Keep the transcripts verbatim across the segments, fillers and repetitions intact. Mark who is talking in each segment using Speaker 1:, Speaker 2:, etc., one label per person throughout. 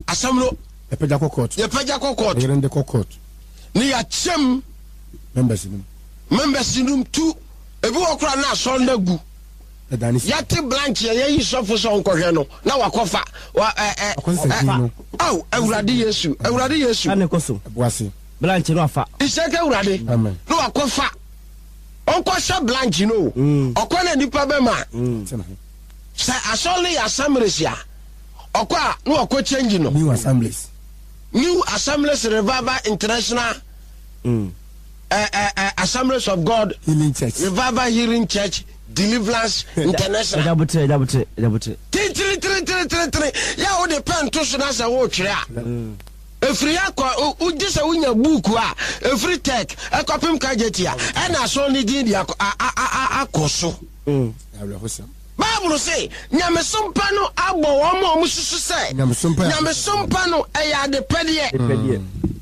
Speaker 1: asamlo
Speaker 2: e peja court
Speaker 1: ye peja court
Speaker 2: e rende court
Speaker 1: ni ya chem
Speaker 2: members nim
Speaker 1: members nim tu ebi okra na so na gu yati blanche ye yi sofo so nkohwe no na wakofa wa eh eh oh awurade yesu awurade yesu
Speaker 3: ane koso
Speaker 2: boase
Speaker 3: blanche no afa
Speaker 1: iseke awurade
Speaker 2: amen
Speaker 1: no wakofa onko sha blanche no okona nipa be ma sa asole ya samresia okwa no okọ change no
Speaker 2: new assemblies
Speaker 1: new assemblies revival international mm eh eh assemblies of God
Speaker 2: healing church
Speaker 1: revival healing church deliverance international
Speaker 3: dabutre dabutre dabutre
Speaker 1: three three three three three ya o de pen to so na say wo twere a efri akọ u gise wunya book a efri tech ekopim kajeti a e na so ni din dia akoso
Speaker 2: mm awrehosam
Speaker 1: Bible say nyamesompa no agbo wo ma omususu say nyamesompa no e ya de pedie
Speaker 3: pedie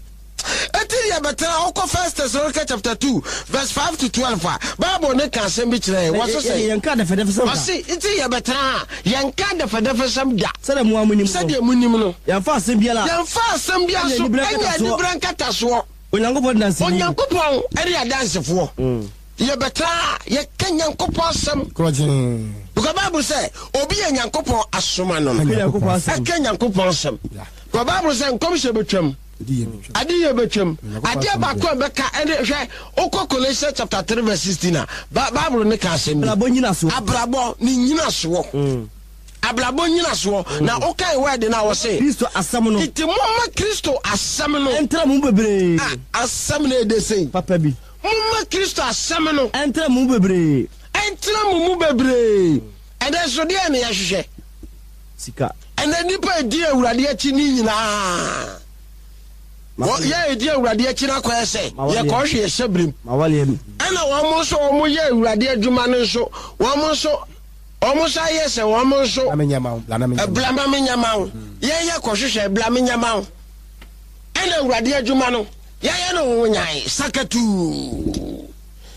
Speaker 1: Eti ya betara oko First Thessalonians chapter two verse five to twelve. Bible ne kan sem bi kire what say
Speaker 3: yanka da fede fesam
Speaker 1: wasi eti ya betara yanka da fede fesam da
Speaker 3: sada mu amunim
Speaker 1: sada munim no
Speaker 3: yanfa asem bia la
Speaker 1: yanfa asem bia so anya di brankata so
Speaker 3: onyankopon dance
Speaker 1: onyankopon eri adansefo ya betara ya kanyankopon asem
Speaker 2: krojin
Speaker 1: because Bible say obi yanyankopon asoma no
Speaker 3: yanyankopon asem
Speaker 1: kanyankopon asem because Bible say nkom se betwam Adiye betwem Adiye bakwa beka ene hwe okọ Colossians chapter three verse sixteen Bible ne ka asem
Speaker 3: abrabo nyina so
Speaker 1: abrabo ni nyina so abrabo nyina so na okai word na wo say
Speaker 3: Kristo asem no
Speaker 1: iti momma Kristo asem no
Speaker 3: entra mu bebre
Speaker 1: asem na de sei
Speaker 3: papa bi
Speaker 1: momma Kristo asem no
Speaker 3: entra mu bebre
Speaker 1: entra mu mu bebre ende so de na ya hwehwe
Speaker 3: sika
Speaker 1: ende nipa di awurade achi ni nyina Wo ye edi awurade achi na kwa ese ye ko hwe sebrim
Speaker 3: mawale mi
Speaker 1: ana wo mo so wo mo ye awurade adwuma no so wo mo so wo mo sa ye se wo mo so
Speaker 2: amenyama blana menyama
Speaker 1: blama menyama ye ye ko hwe blama menyama ana awurade adwuma no ye ye no wo nyai sakatu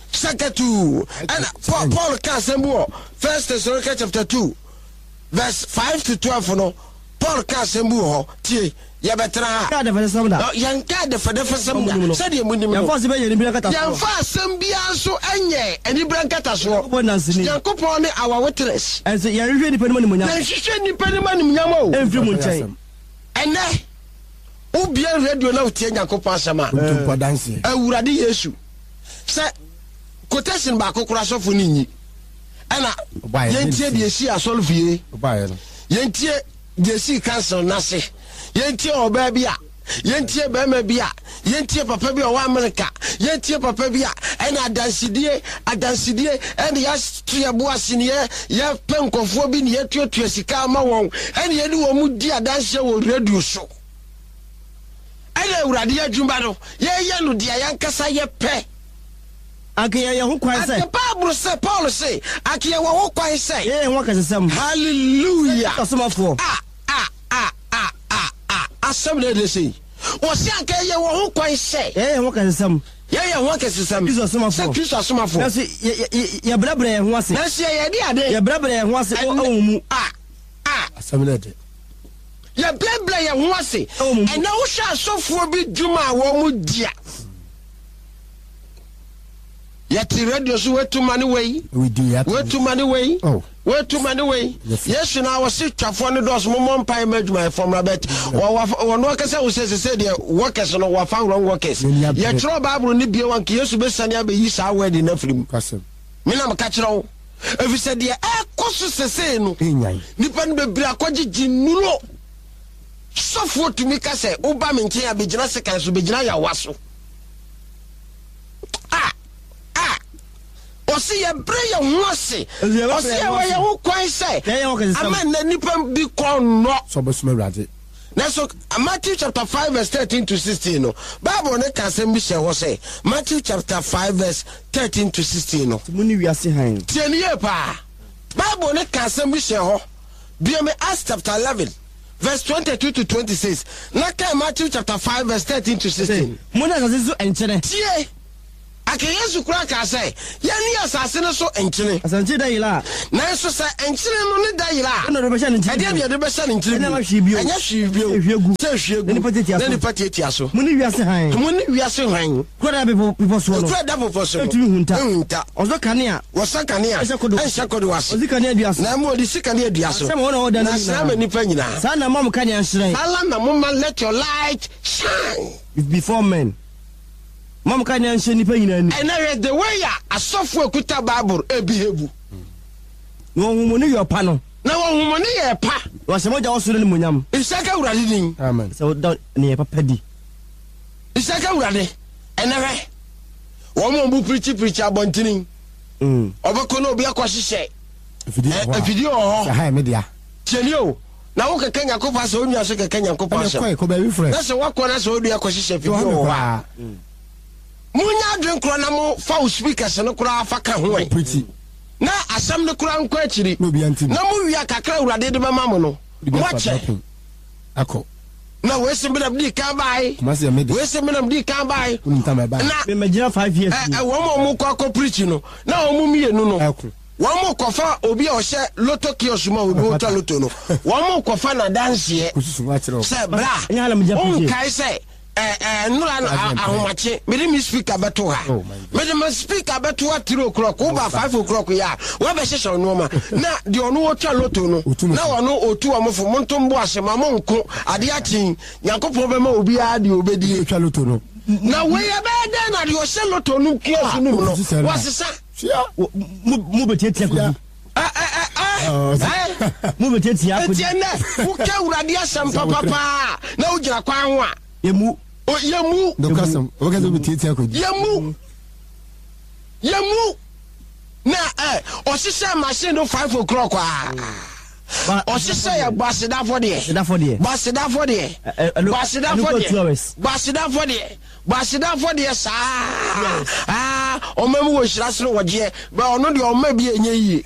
Speaker 1: sakatu ana Paul ka sembo First Thessalonians chapter two verse five to twelve no Paul ka sembo ho tie ya betra
Speaker 3: ka da fede samda
Speaker 1: yanka da fede samda sade munim
Speaker 3: yanfa se be yeni brankata so
Speaker 1: yanfa sambia so enye eni brankata so
Speaker 3: yankopon
Speaker 1: yankopon ne our witness
Speaker 3: ense yanhwe ni panima ni munya
Speaker 1: na hwehwe ni panima ni munya o
Speaker 3: enfri mu nchen
Speaker 1: ene ubia radio na utie yankopon asama
Speaker 2: ntumpo dance
Speaker 1: awurade Yesu se quotation ba kokora sofo ni nyi ana yentie de esi asolfie yentie Jesi cancel nase yentie oba bia yentie bema bia yentie papa bia wa America yentie papa bia ena adansidie adansidie ena ya tuya boase ne ya penkofo bi ne yetuatua sika ma won ena ye ni wo mu di adanse wo radio so ena awurade adwuma no ye ye no dia yankasa ye pe
Speaker 3: akiya ye ho kwan say
Speaker 1: Bible say Paul say akiya wo ho kwan say
Speaker 3: ye ho kasesam
Speaker 1: hallelujah
Speaker 3: kasomafo
Speaker 1: ah asem na de sei o se anka ye wo ho kwan sei
Speaker 3: eh ho kasesam
Speaker 1: ye ye ho kasesam
Speaker 3: Kristo asomafo
Speaker 1: Kristo asomafo
Speaker 3: na se ye brabre ye ho ase
Speaker 1: na se ye de ade
Speaker 3: ye brabre ye ho ase o mu
Speaker 1: ah ah
Speaker 2: asem na de
Speaker 1: ye brabre ye ho ase e na wo hwa asofo bi dwuma wo mu dia ye ti radio so wetu mani wey
Speaker 2: we do ya
Speaker 1: wetu mani wey
Speaker 2: oh
Speaker 1: wetu mani wey yes na wo se twafo ne dos mo mpa madwuma from rabet wo no kase wo se se de workers no wa fa wrong workers ye tro Bible ni bie wan ke Yesu be sane abeyi sa word na frim
Speaker 2: kasem
Speaker 1: me na maka kire wo efi se de e koso sese no nipa no bebre akogigi nulo sofo tumi kase wo ba me nchen abegina sekan so begina ya waso ah osi ye bre ye ho ase osi ye we ye ho kwan say amen na nipa bi kon no
Speaker 2: so bosuma urade
Speaker 1: na so Matthew chapter five verse thirteen to sixteen no Bible ne ka sem bi she ho say Matthew chapter five verse thirteen to sixteen no
Speaker 3: muni wiase han
Speaker 1: tienie pa Bible ne ka sem bi she ho bi me Acts chapter eleven verse twenty-two to twenty-six na ka Matthew chapter five verse thirteen to sixteen
Speaker 3: muna ka so enchere
Speaker 1: tie aka Yesu kura ka say ya ni asase no so enkyene
Speaker 3: asanche da yila
Speaker 1: na so sa enkyene no ne da yila
Speaker 3: na do be sha ne
Speaker 1: ade ade be sha ne enkyene
Speaker 3: na ma hwe bio
Speaker 1: anya hwe bio
Speaker 3: ehwegu
Speaker 1: se hwegu
Speaker 3: ne pateti aso
Speaker 1: ne pateti aso
Speaker 3: muni wiase han
Speaker 1: muni wiase han
Speaker 3: kura da be be so no
Speaker 1: kura da be so no
Speaker 3: etumi hunta
Speaker 1: hunta
Speaker 3: ozo kanea
Speaker 1: wosa kanea enhya kodo wase
Speaker 3: ozi kanea duaso
Speaker 1: na mo di sikane duaso
Speaker 3: sama wona oda
Speaker 1: na sama nipa nyina
Speaker 3: sa na mam kanea nhire
Speaker 1: ala na mama let your light shine
Speaker 3: before men mam kanea nhire nipa nyina ni
Speaker 1: and the way ya asofo ekuta bible ebihebu
Speaker 3: no humoni yo pa no
Speaker 1: na wo humoni ye pa
Speaker 3: wa se moja wo suru ni munyam
Speaker 1: isaka urade din
Speaker 2: amen
Speaker 3: so da ni pa padi
Speaker 1: isaka urade enewe wo mo bu preach preach abontini
Speaker 3: mm
Speaker 1: obeko na obi akwahyehe
Speaker 2: video
Speaker 1: video ho
Speaker 2: ha media
Speaker 1: tieni o na wo keka nyakopa so onua so keka nyakopa so
Speaker 2: ko ko be friend
Speaker 1: na se wakona so odu akwahyehe video ho ha munya adwen kro na mo fa speakers no kro afa ka ho e na asam no kro anko akiri na mo wia kakra urade de mama mo no wache
Speaker 2: ako
Speaker 1: na we se mbina bdi kan bai we se mbina bdi kan bai
Speaker 3: na me magina five years
Speaker 1: eh wo mo mo ko preach no na wo mo mienu no wo mo ko fa obi a o hye loto kiosk ma obi o ta loto no wo mo ko fa na dance ye se bra on kai se eh eh nura ahomache me dem speaker beto ha me dem speaker beto ha three o'clock over five o'clock ya wo be hye no ma na de ono o twa loto no na wono otu omfo montombo asema monko ade atin yankopon be ma obi a de obedi
Speaker 2: twa loto no
Speaker 1: na we ya be de na de o hye loto no kiosk no no wasesa
Speaker 3: mu betetia ko
Speaker 1: eh eh eh
Speaker 3: mu betetia ko
Speaker 1: tie na wo ka urade asem papa pa na wo gira kwan ho a
Speaker 3: yemu
Speaker 1: o yemu
Speaker 2: dokasam o ka zo betetia ko
Speaker 1: yemu yemu na eh o sise machine no five o'clock ah o sise ya basida for there
Speaker 3: basida for there
Speaker 1: basida for there basida for there basida for there basida for there sa ah o memu wo shirase no woje ba ono de o ma bi enye yi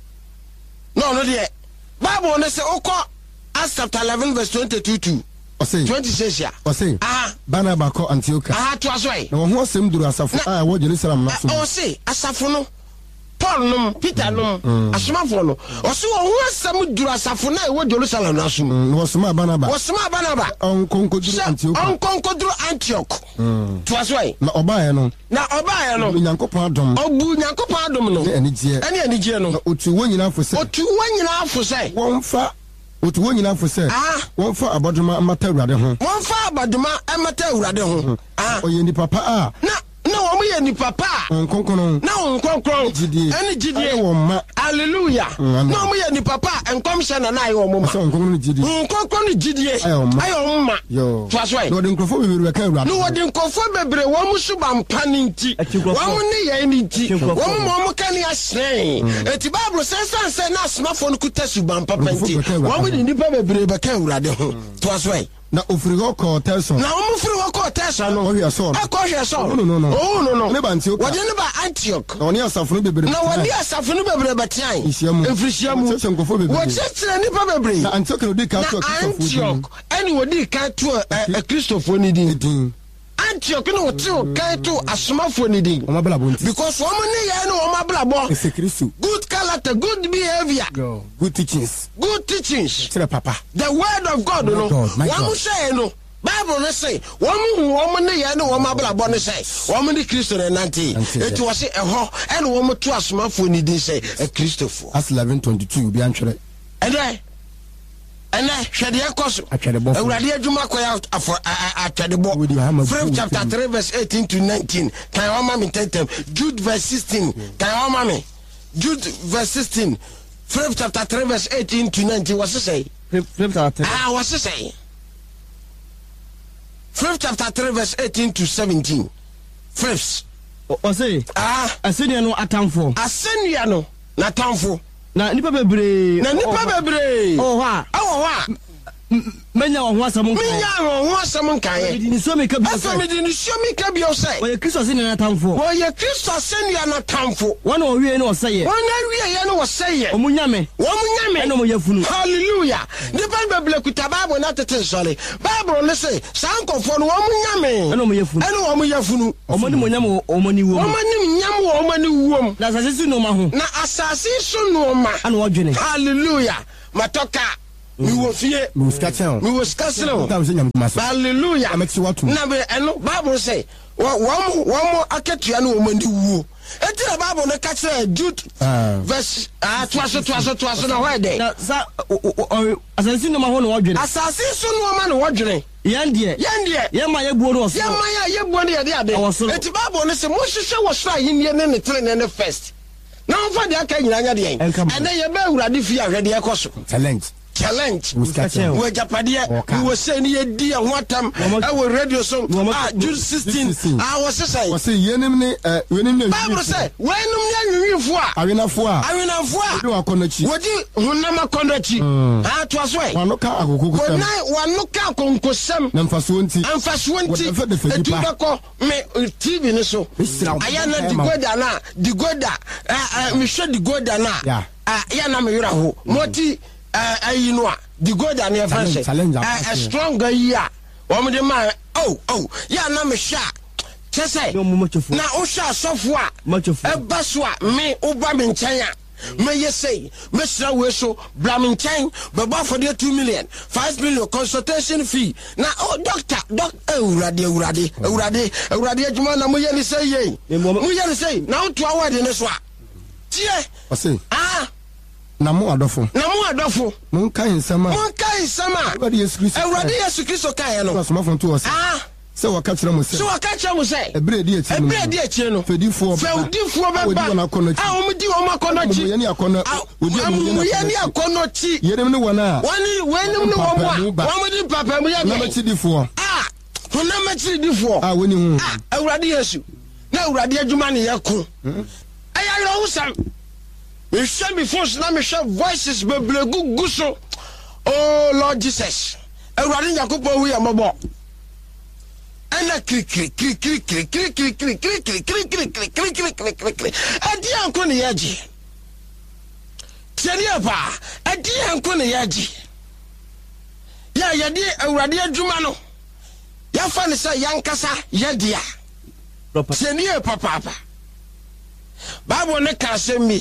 Speaker 1: no no de Bible no say okọ Acts chapter eleven verse twenty-two to twenty-six ya
Speaker 2: o say
Speaker 1: ah
Speaker 2: Barnabas ko Antioch
Speaker 1: ah to aso e
Speaker 2: na wo ho asem duru asafo ah wo Jerusalem na so
Speaker 1: o say asafo no Paul no Peter no asomafo no o so wo ho asem duru asafo na e wo Jerusalem na so
Speaker 2: wo soma Barnabas
Speaker 1: wo soma Barnabas
Speaker 2: on konkoduru Antioch
Speaker 1: on konkoduru Antioch to aso e
Speaker 2: na obaye no
Speaker 1: na obaye no
Speaker 2: Nyankopon adom
Speaker 1: obu Nyankopon adom no
Speaker 2: eni gie
Speaker 1: eni eni gie no
Speaker 2: otu wo nyina fo se
Speaker 1: otu wo nyina fo se
Speaker 2: won fa otu wo nyina fo se won fa abodoma mata urade ho
Speaker 1: won fa abodoma mata urade ho
Speaker 2: ah oye ni papa ah
Speaker 1: na na wo mo ye ni papa
Speaker 2: nkonkono
Speaker 1: na nkonkron eni gidie
Speaker 2: wo ma
Speaker 1: hallelujah na mo ye ni papa enkom hye na na aye wo mo ma
Speaker 2: nkonkron gidie
Speaker 1: nkonkron gidie aye wo ma
Speaker 2: yo
Speaker 1: to aso
Speaker 2: no de nkofo bebre ka urade
Speaker 1: no de nkofo bebre wo mo suba mpani nti wo mo ne ye ni nti wo mo mo ka ni asren eti bible sense sense na smartphone kuta suba mpapa nti wo mo ni pa bebre be ka urade ho to aso
Speaker 2: na ofiri ko Telson
Speaker 1: na omo firi ko Telson no
Speaker 2: o hwe so
Speaker 1: ko hwe so
Speaker 2: no no no
Speaker 1: oh no no
Speaker 2: ne ba Antioch
Speaker 1: wo de ne ba Antioch
Speaker 2: na oni asafo no bebre
Speaker 1: na wo de asafo no bebre betian efrisiamu
Speaker 2: wo nkofo bebre
Speaker 1: wo chetre ni pa bebre
Speaker 2: na Antioch no di ka to
Speaker 1: Antioch ani wo di ka to e Christopher ni din Antioch no to ka to asomafo ni din because wo mo ne ya no wo mablabo
Speaker 2: ese Kristo
Speaker 1: good character good behavior
Speaker 2: good teachings
Speaker 1: good teachings
Speaker 2: tell papa
Speaker 1: the word of God no wo mo say no Bible no say wo mo wo mo ne ya no wo mablabo no say wo mo ni Kristo na nanti eti wo say eho e no wo mo to asomafo ni din say e Christopher
Speaker 2: as eleven twenty-two bi antwere
Speaker 1: ene ene hwede yakoso awurade adwuma koya atwede bo Philip chapter three verse eighteen to nineteen kan wa ma me tentem Jude verse sixteen kan wa ma me Jude verse sixteen Philip chapter three verse eighteen to nineteen what say
Speaker 3: Philip chapter
Speaker 1: ah what say Philip chapter three verse eighteen to seventeen Philip
Speaker 3: o say
Speaker 1: ah
Speaker 3: asenia no atamfo
Speaker 1: asenia no na atamfo
Speaker 3: na nipa bebre
Speaker 1: na nipa bebre
Speaker 3: oh ha
Speaker 1: oh ha
Speaker 3: menya ho asam nkan
Speaker 1: menya ho asam nkan
Speaker 3: me di ni so me ka bi
Speaker 1: afa me di ni so me ka bi o say
Speaker 3: o ye Kristo se na tamfo
Speaker 1: o ye Kristo se na tamfo
Speaker 3: wona o wie ne o say
Speaker 1: wona wie ye ne o say
Speaker 3: o munyame
Speaker 1: o munyame
Speaker 3: e no mo ye funu
Speaker 1: hallelujah de ban bebele kuta bible na tete sole bible ne say sankofo no o munyame
Speaker 3: e no mo ye funu
Speaker 1: e no o mo ye funu
Speaker 3: o mo ni mo nyam o mo ni wo
Speaker 1: o mo ni nyam o mo ni wo
Speaker 3: na asase su no ma ho
Speaker 1: na asase su no ma
Speaker 3: ana o dwene
Speaker 1: hallelujah matoka mi wo fie
Speaker 2: mi wo skachel
Speaker 1: mi wo skachel
Speaker 2: tam se nyam kumasa
Speaker 1: hallelujah
Speaker 2: amexi watu
Speaker 1: na be eno bible say wo wo aketua no wo mani wuo eti na bible no ka kire Jude verse ah twaso twaso twaso na why dey
Speaker 3: na sa asase no ma ho no wo dwene
Speaker 1: asase su no ma no wo dwene
Speaker 3: yandie
Speaker 1: yandie
Speaker 3: yema ye buo no so
Speaker 1: yema ya ye buo no ye de ade eti bible no say mo hwehwe wo sra yenie ne ne tere ne ne first na mfa de aka nyina nya de en ene ye ba awurade fi ahwede ekoso
Speaker 2: challenge
Speaker 1: challenge
Speaker 2: we
Speaker 1: japade we say ni ye di ho atam e we radio so ah June sixteen ah we say
Speaker 2: we say yenim ni eh yenim ni
Speaker 1: bible say wenum nya nwinfo a
Speaker 2: awenafo a
Speaker 1: awenafo a
Speaker 2: de wakonachi
Speaker 1: wodi hunam akonachi ah to aso e
Speaker 2: wanoka akokoko sam
Speaker 1: wona wanoka konkosam
Speaker 2: na mfaso nti
Speaker 1: mfaso nti etubako me T V ni so aya na digoda na digoda eh me hwe digoda na ah ya na me yura ho moti ayi no a the god and your friend a strong year wo de ma oh oh ya na me sha chese na o sha sofo a e baso a me o ba me nchen a me yesei me sra we so bra me nchen be ba for the two million five million consultation fee na oh doctor doc ewurade ewurade ewurade ewurade adwuma na mo ye ni sei ye mo ye ni sei na o to award ni so a tie
Speaker 2: o sei
Speaker 1: ah
Speaker 2: na mo adofo
Speaker 1: na mo adofo
Speaker 2: mon kan nsama
Speaker 1: mon kan nsama
Speaker 2: Ewurade Yesu Kristo
Speaker 1: Ewurade Yesu Kristo kan no
Speaker 2: so ma fonto o se
Speaker 1: ah
Speaker 2: se waka kire mo se
Speaker 1: so waka kire mo se
Speaker 2: ebre di eti no
Speaker 1: ebre di eti no
Speaker 2: fedifo
Speaker 1: fedifo be ba ah o mudi o makono chi
Speaker 2: mo yeni akono
Speaker 1: odi mo yeni akono chi
Speaker 2: yenem ne wona
Speaker 1: woni wenem ne wo mo wo mudi papa mo ya
Speaker 2: na ma chi difo
Speaker 1: ah to na ma chi difo
Speaker 2: ah woni hu
Speaker 1: ah Ewurade Yesu na Ewurade adwuma ne yakun aya yo husam me shall be forced na me shall voices be blegu guso oh Lord Jesus Ewurade Yakobo wi amabo ana krik krik krik krik krik krik krik krik krik krik krik krik krik krik krik krik krik adi anko ne yaji tiani apa adi anko ne yaji ya yadi Ewurade adwuma no ya fa ne sa yankasa yadia tiani apa papa Bible ne ka sembi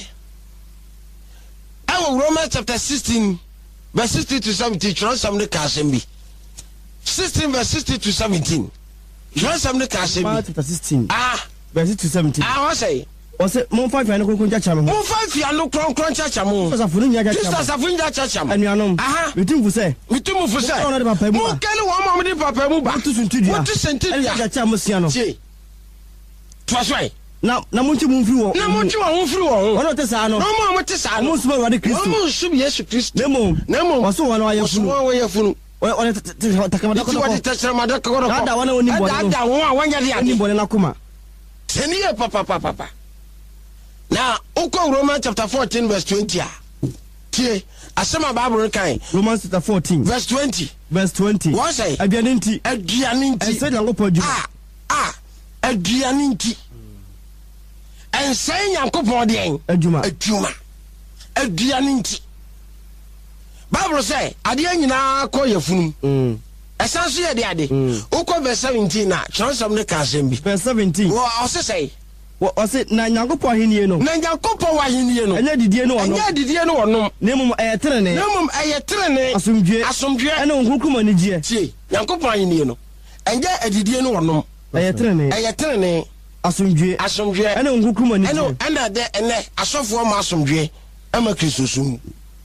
Speaker 1: Our Romans chapter sixteen, verse sixteen to seventeen. Try something Kasembi. Sixteen verse sixteen to seventeen. Try something Kasembi.
Speaker 3: Chapter sixteen.
Speaker 1: Ah,
Speaker 3: verse sixteen to seventeen.
Speaker 1: Ah, what say?
Speaker 3: O say mon fa fi anu kun chacha mo.
Speaker 1: Mon fa fi anu kun kun chacha mo.
Speaker 3: Christos afunu nya chacha.
Speaker 1: Christos afunu nya chacha mo.
Speaker 3: Anuanom.
Speaker 1: Aha.
Speaker 3: Mitum fu say.
Speaker 1: Mitum fu say. Mo kele wo mo de papa mu ba.
Speaker 3: Mutu suntu dia.
Speaker 1: Mutu suntu dia.
Speaker 3: Chacha mo sia no.
Speaker 1: Tie. Twaswai.
Speaker 3: na na munchi munfiri wo
Speaker 1: na munchi wo munfiri wo
Speaker 3: ono te sa no
Speaker 1: no mo mo te sa no
Speaker 3: mo suma Ewurade Kristo
Speaker 1: mo sum Yesu Kristo
Speaker 3: nemo
Speaker 1: nemo
Speaker 3: waso wono ayefunu
Speaker 1: waso wo ayefunu
Speaker 3: ono takamada ko
Speaker 1: ko wadi takamada ko ko
Speaker 3: ada wana oni bole
Speaker 1: ada ada wo awanya dia
Speaker 3: oni bole na kuma
Speaker 1: teniye papa papa papa na uko Romans chapter fourteen verse twenty a tie asema Bible kan
Speaker 3: Romans chapter fourteen
Speaker 1: verse twenty
Speaker 3: verse twenty
Speaker 1: what say
Speaker 3: aduane nti
Speaker 1: aduane nti
Speaker 3: e say Yankopɔ adwuma
Speaker 1: ah ah aduane nti and say Yankopɔ de en
Speaker 3: adwuma
Speaker 1: adwuma aduane nti Bible say ade nyina kɔ yafunu mm esan so ye de ade ukɔ verse seventeen na transform ne ka asem bi
Speaker 3: verse seventeen
Speaker 1: wo ɔse say
Speaker 3: wo ɔse na Yankopɔ ahenie no
Speaker 1: na Yankopɔ wa ahenie no
Speaker 3: enya didie no ɔno
Speaker 1: enya didie no ɔno
Speaker 3: nemu ɛyɛ trene
Speaker 1: nemu ɛyɛ trene
Speaker 3: asomdwe
Speaker 1: asomdwe
Speaker 3: ɛna onkunkuma ne gie
Speaker 1: tie Yankopɔ ahenie no enya adidie no ɔno
Speaker 3: ɛyɛ trene
Speaker 1: ɛyɛ trene asomdwe asomdwe
Speaker 3: ɛna onkunkuma ne gie
Speaker 1: ɛna ɛna de ɛnɛ asɔfo ma asomdwe ama Kristo sum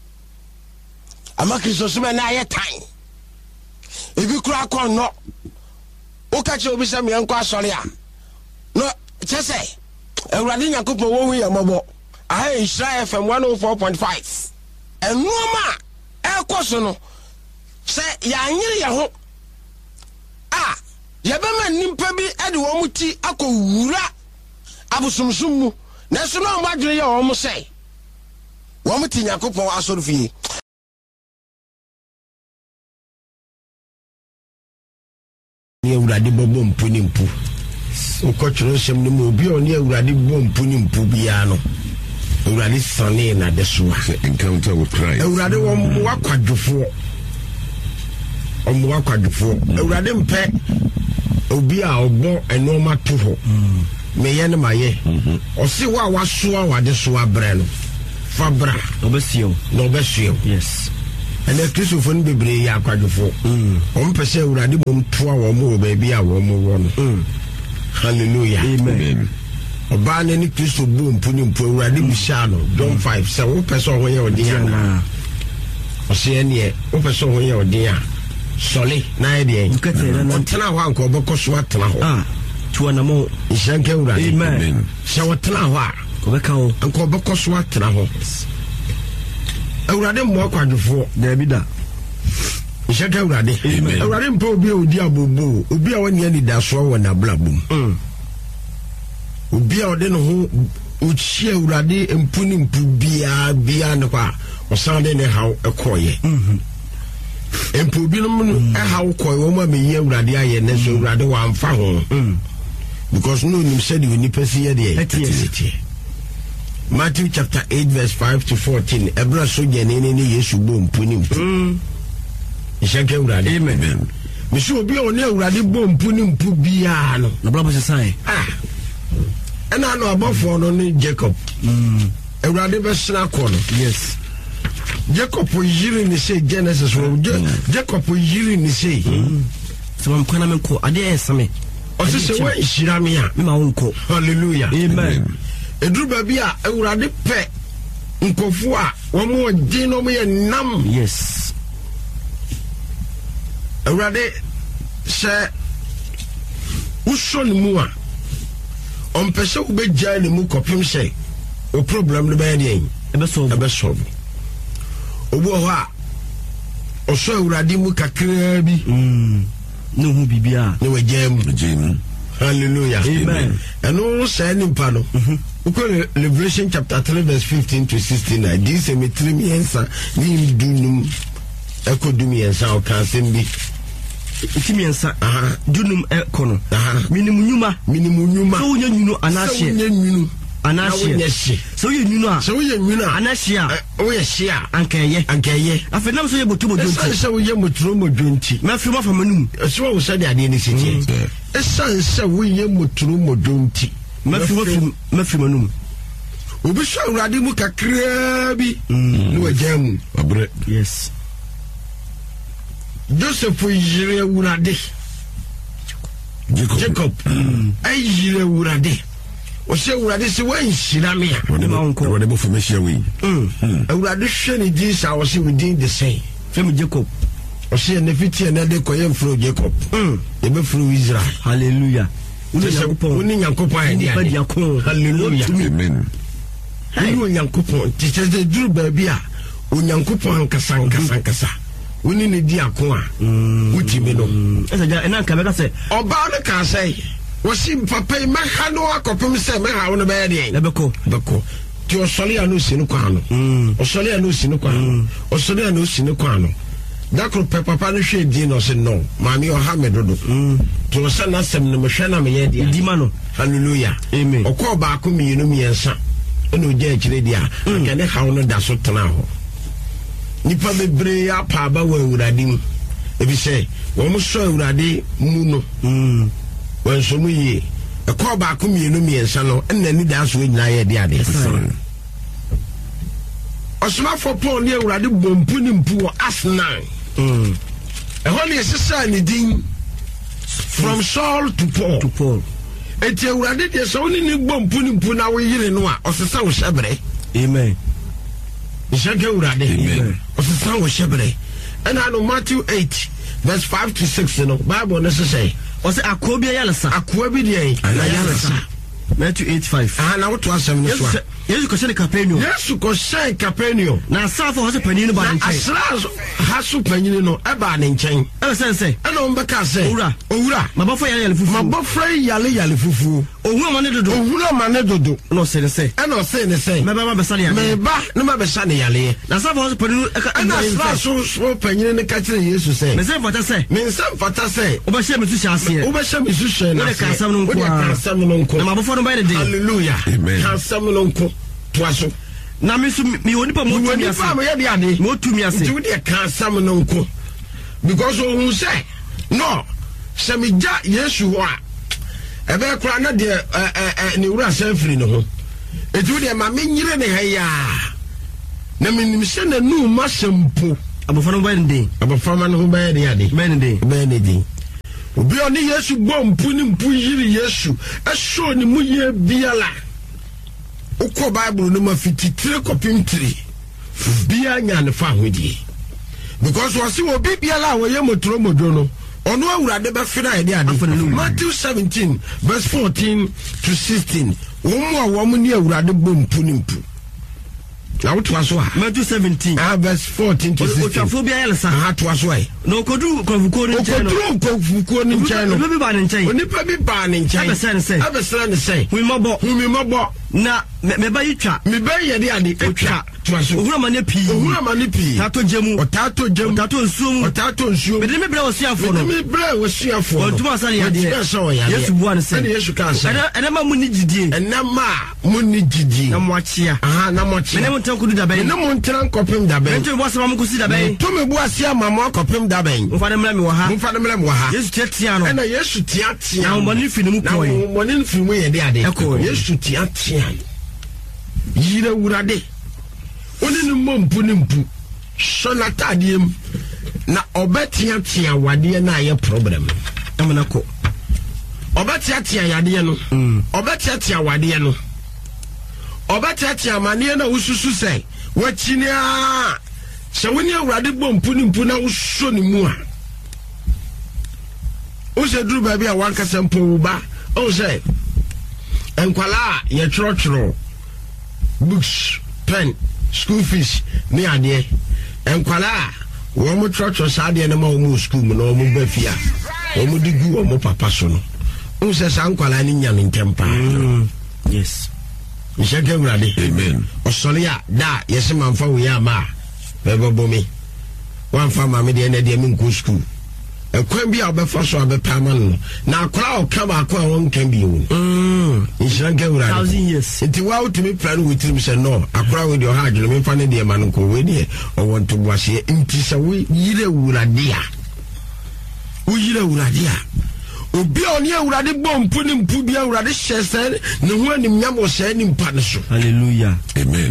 Speaker 1: ama Kristo sum na ayɛ tan ebi kura akɔ no o ka che obi sɛ me nkɔ asɔre a no kyese Ewurade Yankopɔ wo wi yamabo aha Israel F M one oh four point five enoma ɛkɔ so no sɛ ya nyere ya ho a yɛbɛma nimpa bi ɛde wɔn muti akɔ wura abosomsom mu na so na ɔmo adwene yɛ wɔn sɛ wɔn muti Yankopɔ asɔre fie awurade bobo mpu ni mpu ukotro sem ni mo bi oni awurade bobo mpu ni mpu bia no awurade sane na de so
Speaker 4: encounter with Christ
Speaker 1: awurade wo wakwadwofo omo wakwadwofo awurade mpe obi a obo enoma to ho me ye ne maye o se wa waso a wade so abre no fabra
Speaker 3: obesio
Speaker 1: no obesio
Speaker 3: yes
Speaker 1: and the Christopher bebre ya kwadwofo om pese awurade mom to a wo mo ba bia wo mo wo no hallelujah
Speaker 3: amen
Speaker 1: oba ne ni Christo bo mpuni mpu awurade bisha no John five se wo pese ho ye odin ana o se ne wo pese ho ye odin a sole na e de ontena ho anko obokoso atena ho
Speaker 3: ah tuana mo
Speaker 1: ishanke awurade
Speaker 3: amen
Speaker 1: se wotena ho a
Speaker 3: obeka ho
Speaker 1: anko obokoso atena ho awurade mo akwadwofo
Speaker 3: da bida
Speaker 1: ishanke awurade awurade mpa obi odi abobo obi a woni ani da so wo na blabum obi a ode no ho ochie awurade mpuni mpu bia bia ne kwa osande ne haw ekoye mhm empu bi no e haw koy wo ma me ye awurade aye ne so awurade wa amfa ho because no nim said you ni pesi ye de Matthew chapter eight verse five to fourteen ebra so gene ne ne Yesu bo mpuni mpu ishanke awurade
Speaker 3: amen
Speaker 1: me so obi a oni awurade bo mpuni mpu bia no
Speaker 3: na bla bo se sai
Speaker 1: ah ena no abofo no ni Jacob mm awurade be sna ko no
Speaker 3: yes
Speaker 1: Jacob yiri ni say Genesis wo Jacob yiri ni say
Speaker 3: so am kwana men ko ade esame
Speaker 1: o se se wa ishira me a
Speaker 3: ma wonko
Speaker 1: hallelujah
Speaker 3: amen
Speaker 1: edru ba bia awurade pe nkofo a wo mo di no mo ye nam
Speaker 3: yes
Speaker 1: awurade se uso ni mu a on pese wo be jai ni mu kopim se o problem no be dey
Speaker 3: ebe solve
Speaker 1: ebe solve obo ho a oso awurade mu kakra bi
Speaker 3: mm no hu bibia
Speaker 1: ne wajam
Speaker 4: jim
Speaker 1: hallelujah
Speaker 3: amen
Speaker 1: eno say ni mpa no uko Revelation chapter three verse fifteen to sixteen na this cemetery mi ensa ni dunum ekodum yensa o kan sembi
Speaker 3: itimi ensa aha dunum ekono
Speaker 1: aha
Speaker 3: minimum nyuma
Speaker 1: minimum nyuma
Speaker 3: so nya nyunu anahye
Speaker 1: so nya nyunu
Speaker 3: anahye so ye nyunu a
Speaker 1: so ye nyunu a
Speaker 3: anahye a
Speaker 1: o ye hye a
Speaker 3: ankeye
Speaker 1: ankeye
Speaker 3: afenam so ye botu bodonti
Speaker 1: so ye moturo modonti
Speaker 3: ma fi ma fa manum
Speaker 1: so wo sade ade ni sitie esan se wo ye moturo modonti
Speaker 3: ma fi ma fi ma fi manum
Speaker 1: obi so awurade mu kakra bi no wajam
Speaker 4: abre
Speaker 3: yes
Speaker 1: Joseph yire awurade
Speaker 4: Jacob
Speaker 1: Jacob ay yire awurade o se awurade se wan hira me a
Speaker 4: wode ma wonko wode bo fomehia we
Speaker 1: awurade hwe ni din sa o se within the same
Speaker 3: fem Jacob
Speaker 1: o se na fiti na de koyem fro Jacob e be fro Israel
Speaker 3: hallelujah uni yakopon
Speaker 1: uni yakopon
Speaker 3: eni pa diakon
Speaker 1: hallelujah
Speaker 4: amen
Speaker 1: uni yakopon ti se de duru ba bia onyankopon ankasa ankasa ankasa uni ne diakon a wuti me no
Speaker 3: esa ja ena ka beka se
Speaker 1: oba no ka say wasi papa ma ha no akopem se me ha wo no be de
Speaker 3: ebeko
Speaker 1: beko ti osole anu sinu kwa no osole anu sinu kwa no osole anu sinu kwa no dakro pe papa no hwe di no se no mami o ha me dodo ti o se na sem no me hwe na me ye dia
Speaker 3: di ma no
Speaker 1: hallelujah
Speaker 3: amen
Speaker 1: okọ ba ko mi no mi ensa eno je akire dia ka ne ha wo no da so tena ho nipa bebre ya pa ba wa awurade mu ebi se wo mo so awurade mu no mm wan so mu yi e ko ba ko mi no mi ensa no enna ni da so nyina ye dia de osma for Paul ni awurade bompu ni mpu wo asnan mm e ho ni sisa ni din from Saul to Paul
Speaker 3: to Paul
Speaker 1: eti awurade de so ni ni bompu ni mpu na wo yire no a osesa wo shebre
Speaker 3: amen
Speaker 1: Ishake urade amen osesa wo shebre and no Matthew eight verse five to six no Bible no say o say akobia yalesa akoa bi de na yalesa
Speaker 3: Matthew eight five
Speaker 1: ah na what asem no so
Speaker 3: Yesu ko shene Capernaum.
Speaker 1: Yesu ko shene Capernaum.
Speaker 3: Na asafo ho se panyin ba ne nchen.
Speaker 1: Asrazo ha so panyin no e ba ne nchen.
Speaker 3: E se se.
Speaker 1: E no mbeka se.
Speaker 3: Owura.
Speaker 1: Owura.
Speaker 3: Mabofo yale yale fufu.
Speaker 1: Mabofo yale yale fufu.
Speaker 3: Owura ma ne dodo.
Speaker 1: Owura ma ne dodo.
Speaker 3: No se ne se.
Speaker 1: E no se ne se.
Speaker 3: Me ba ma besa ne yale.
Speaker 1: Me ba ne ma besa ne yale.
Speaker 3: Na asafo ho se panyin e ka.
Speaker 1: Na asrazo so panyin ne ka kire Yesu se.
Speaker 3: Me se fata se.
Speaker 1: Me se fata se.
Speaker 3: Oba she me su shase.
Speaker 1: Oba she me su she na.
Speaker 3: Wo de ka asam no nko.
Speaker 1: Wo de ka asam no nko.
Speaker 3: Na mabofo no ba ne de.
Speaker 1: Hallelujah.
Speaker 4: Amen.
Speaker 1: Ka asam no nko. Tuaso.
Speaker 3: Na me su mi woni pa mo tu mi ase.
Speaker 1: Mo ye de ade.
Speaker 3: Mo tu mi ase.
Speaker 1: Nti wo de ka asam no nko. Because ohun say no, se me ja Yesu ho a. Ebe kura na de eh eh ni wura sanfiri no ho. Eti wo de ma me nyire ne ha ya. Na me nim se na nu ma sempo.
Speaker 3: Abofo no ba ne de.
Speaker 1: Abofo ma no ho ba ye de ade.
Speaker 3: Ba ne de.
Speaker 1: Ba ne de. Obi oni Yesu gbo mpu ni mpu yiri Yesu. Eso ni mu ye biala. Uko Bible no ma fititire kopim tiri. Bia nya ne fa hodie. Because wasi obi biala wo ye motoro modo no. Ono awurade be fira ide ade. Matthew seventeen verse fourteen to sixteen. Womu a womu ni awurade gbo mpu ni mpu. Na wo to aso ha.
Speaker 3: Matthew seventeen
Speaker 1: ah verse fourteen to sixteen.
Speaker 3: Otwafo bia yele sa.
Speaker 1: Ha to aso ai.
Speaker 3: No kodu kofuko ni nchen no.
Speaker 1: Kodu kofuko ni nchen no.
Speaker 3: Obi ba ni nchen.
Speaker 1: Onipa bi ba ni nchen.
Speaker 3: Abesa ni se.
Speaker 1: Abesa ni se.
Speaker 3: Hu mabo.
Speaker 1: Hu mi mabo.
Speaker 3: Na me ba yitwa.
Speaker 1: Me ba ye de ade otwa. To aso.
Speaker 3: Ohura ma ne pi.
Speaker 1: Ohura ma ne pi.
Speaker 3: Tato jemu.
Speaker 1: Otato jemu.
Speaker 3: Otato nsuom.
Speaker 1: Otato nsuom.
Speaker 3: Me de me bra osiafo no.
Speaker 1: Me de me bra osiafo no.
Speaker 3: Ontuma sa ne ade. Yesu bua ne se.
Speaker 1: Ene Yesu kan se.
Speaker 3: Ene ma mu ni gidie.
Speaker 1: Ene ma mu ni gidie.
Speaker 3: Na mo achia.
Speaker 1: Aha na mo achia.
Speaker 3: Me ne mo tan kudu da ben.
Speaker 1: Me ne mo tan kopem da ben.
Speaker 3: Ento bo asema mo kusi da ben.
Speaker 1: To me bu asia mama kopem da ben.
Speaker 3: Mo fa ne mra mi wo ha.
Speaker 1: Mo fa ne mra mi wo ha.
Speaker 3: Yesu tiatia no.
Speaker 1: Ena Yesu tiatia.
Speaker 3: Na mo ni fini mu koy.
Speaker 1: Na mo ni fini mu ye de ade. Yesu tiatia. Yire wurade. Oni ni mompu ni mpu. So na tadiem na obetia tia wade na ye problem.
Speaker 3: Amana ko.
Speaker 1: Obetia tia yade no. Obetia tia wade no. Obetia tia mane na ususu sei. Wachini a se woni awurade bompu ni mpu na uso ni mu a. O se duru ba bia wanka sempo ba. O se enkwala ye choro books, pen, school fees, ni ade. Enkwala wo mo choro saade na ma wo mu school no mo ba fia. Wo mo digu wo mo papa so no. O se san kwala ni nya ntempa.
Speaker 3: Yes.
Speaker 1: Mishake urade.
Speaker 4: Amen.
Speaker 1: Osolia da yesi manfa wo ya ma. Bebo bomi. Wan fa ma me de na de mi nko school. Ekwan bi a obefa so abepa ma no. Na akora o kama akwa won kan bi wo. Mm. Mishake urade.
Speaker 3: Thousand years.
Speaker 1: Enti wa utimi plan with him say no. Akora we de o ha dwele me fa ne de ma no ko we de o won to boase enti se we yire urade a. Wo yire urade a. Obi oni awurade bompu ni mpu bia awurade hyese ne ho anim nyam o se ni mpa ne so.
Speaker 3: Hallelujah.
Speaker 4: Amen.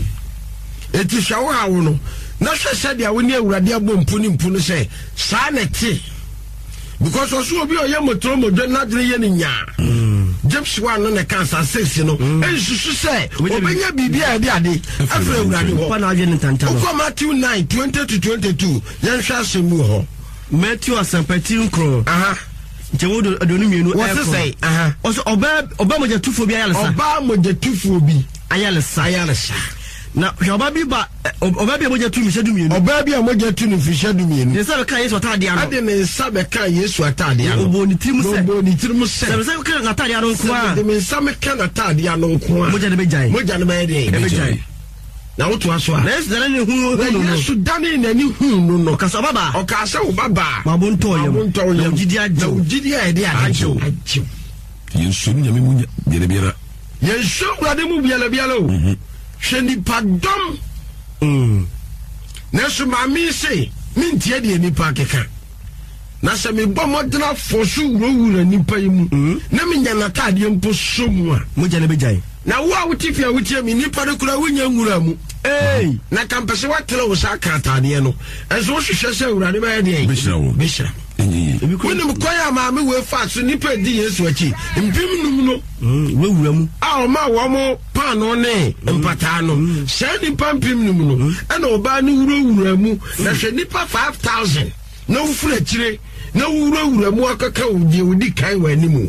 Speaker 1: Eti shawo hawo no na hyese dia woni awurade abompu ni mpu no se sa na ti because oso obi oye motoro modwe na dre ye ni nya James one no na cancer six no ensusu se obenya bibia e de ade afre awurade ho
Speaker 3: pa na agye ntantano
Speaker 1: ko Matthew nine twenty to twenty-two yen hwa asemu ho
Speaker 3: Matthew asampati nkro
Speaker 1: aha
Speaker 3: Jewodo adonu mienu
Speaker 1: what say aha
Speaker 3: also oba oba moja tufo bi ayalesa
Speaker 1: oba moja tufo bi
Speaker 3: ayalesa
Speaker 1: ayalesa
Speaker 3: na oba bi ba oba bi moja tu mi shedu mienu
Speaker 1: oba bi moja tu ni fi shedu mienu
Speaker 3: ne sabe kan Yesu atade ano
Speaker 1: ade ne sabe kan Yesu atade ano
Speaker 3: obo ni tirimu se
Speaker 1: obo ni tirimu se
Speaker 3: sabe sabe kan atade ano nko a
Speaker 1: de me sabe kan atade ano nko a
Speaker 3: moja ne bejai
Speaker 1: moja ne bejai
Speaker 3: bejai
Speaker 1: na woto aso a
Speaker 3: Yesu dane ne hu hu no
Speaker 1: Yesu dane na ni hu no no
Speaker 3: okasa baba
Speaker 1: okasa wo baba
Speaker 3: mabonto yem
Speaker 1: mabonto yem
Speaker 3: gidi ajo
Speaker 1: gidi a de ajo ajo
Speaker 4: Yesu ni nyame mu biere biere
Speaker 1: Yesu urade mu biele biele o hwendi padom
Speaker 3: mm
Speaker 1: Nesu mami se mintie de nipa keka na se me bɔ modena fosu wura nipa yimu na me nya natade mpo somu a
Speaker 3: moja ne bejai
Speaker 1: na wo a wuti a wuti mi nipa de kura wunya ngura mu
Speaker 3: eh
Speaker 1: na kampese watele wo sa katade no enso wo hwehwe se urade ba de
Speaker 4: bishra wo
Speaker 1: bishra
Speaker 4: enyi
Speaker 1: woni mo koya ma me we fa so nipa di Yesu achi mpim num no
Speaker 3: mm we wura mu
Speaker 1: a o ma wo mo pa no ne mpata no se nipa mpim num no e na oba ne wura wura mu na hwe nipa five thousand na wo fura chire na wura wura mu akaka odi odi kai wa animu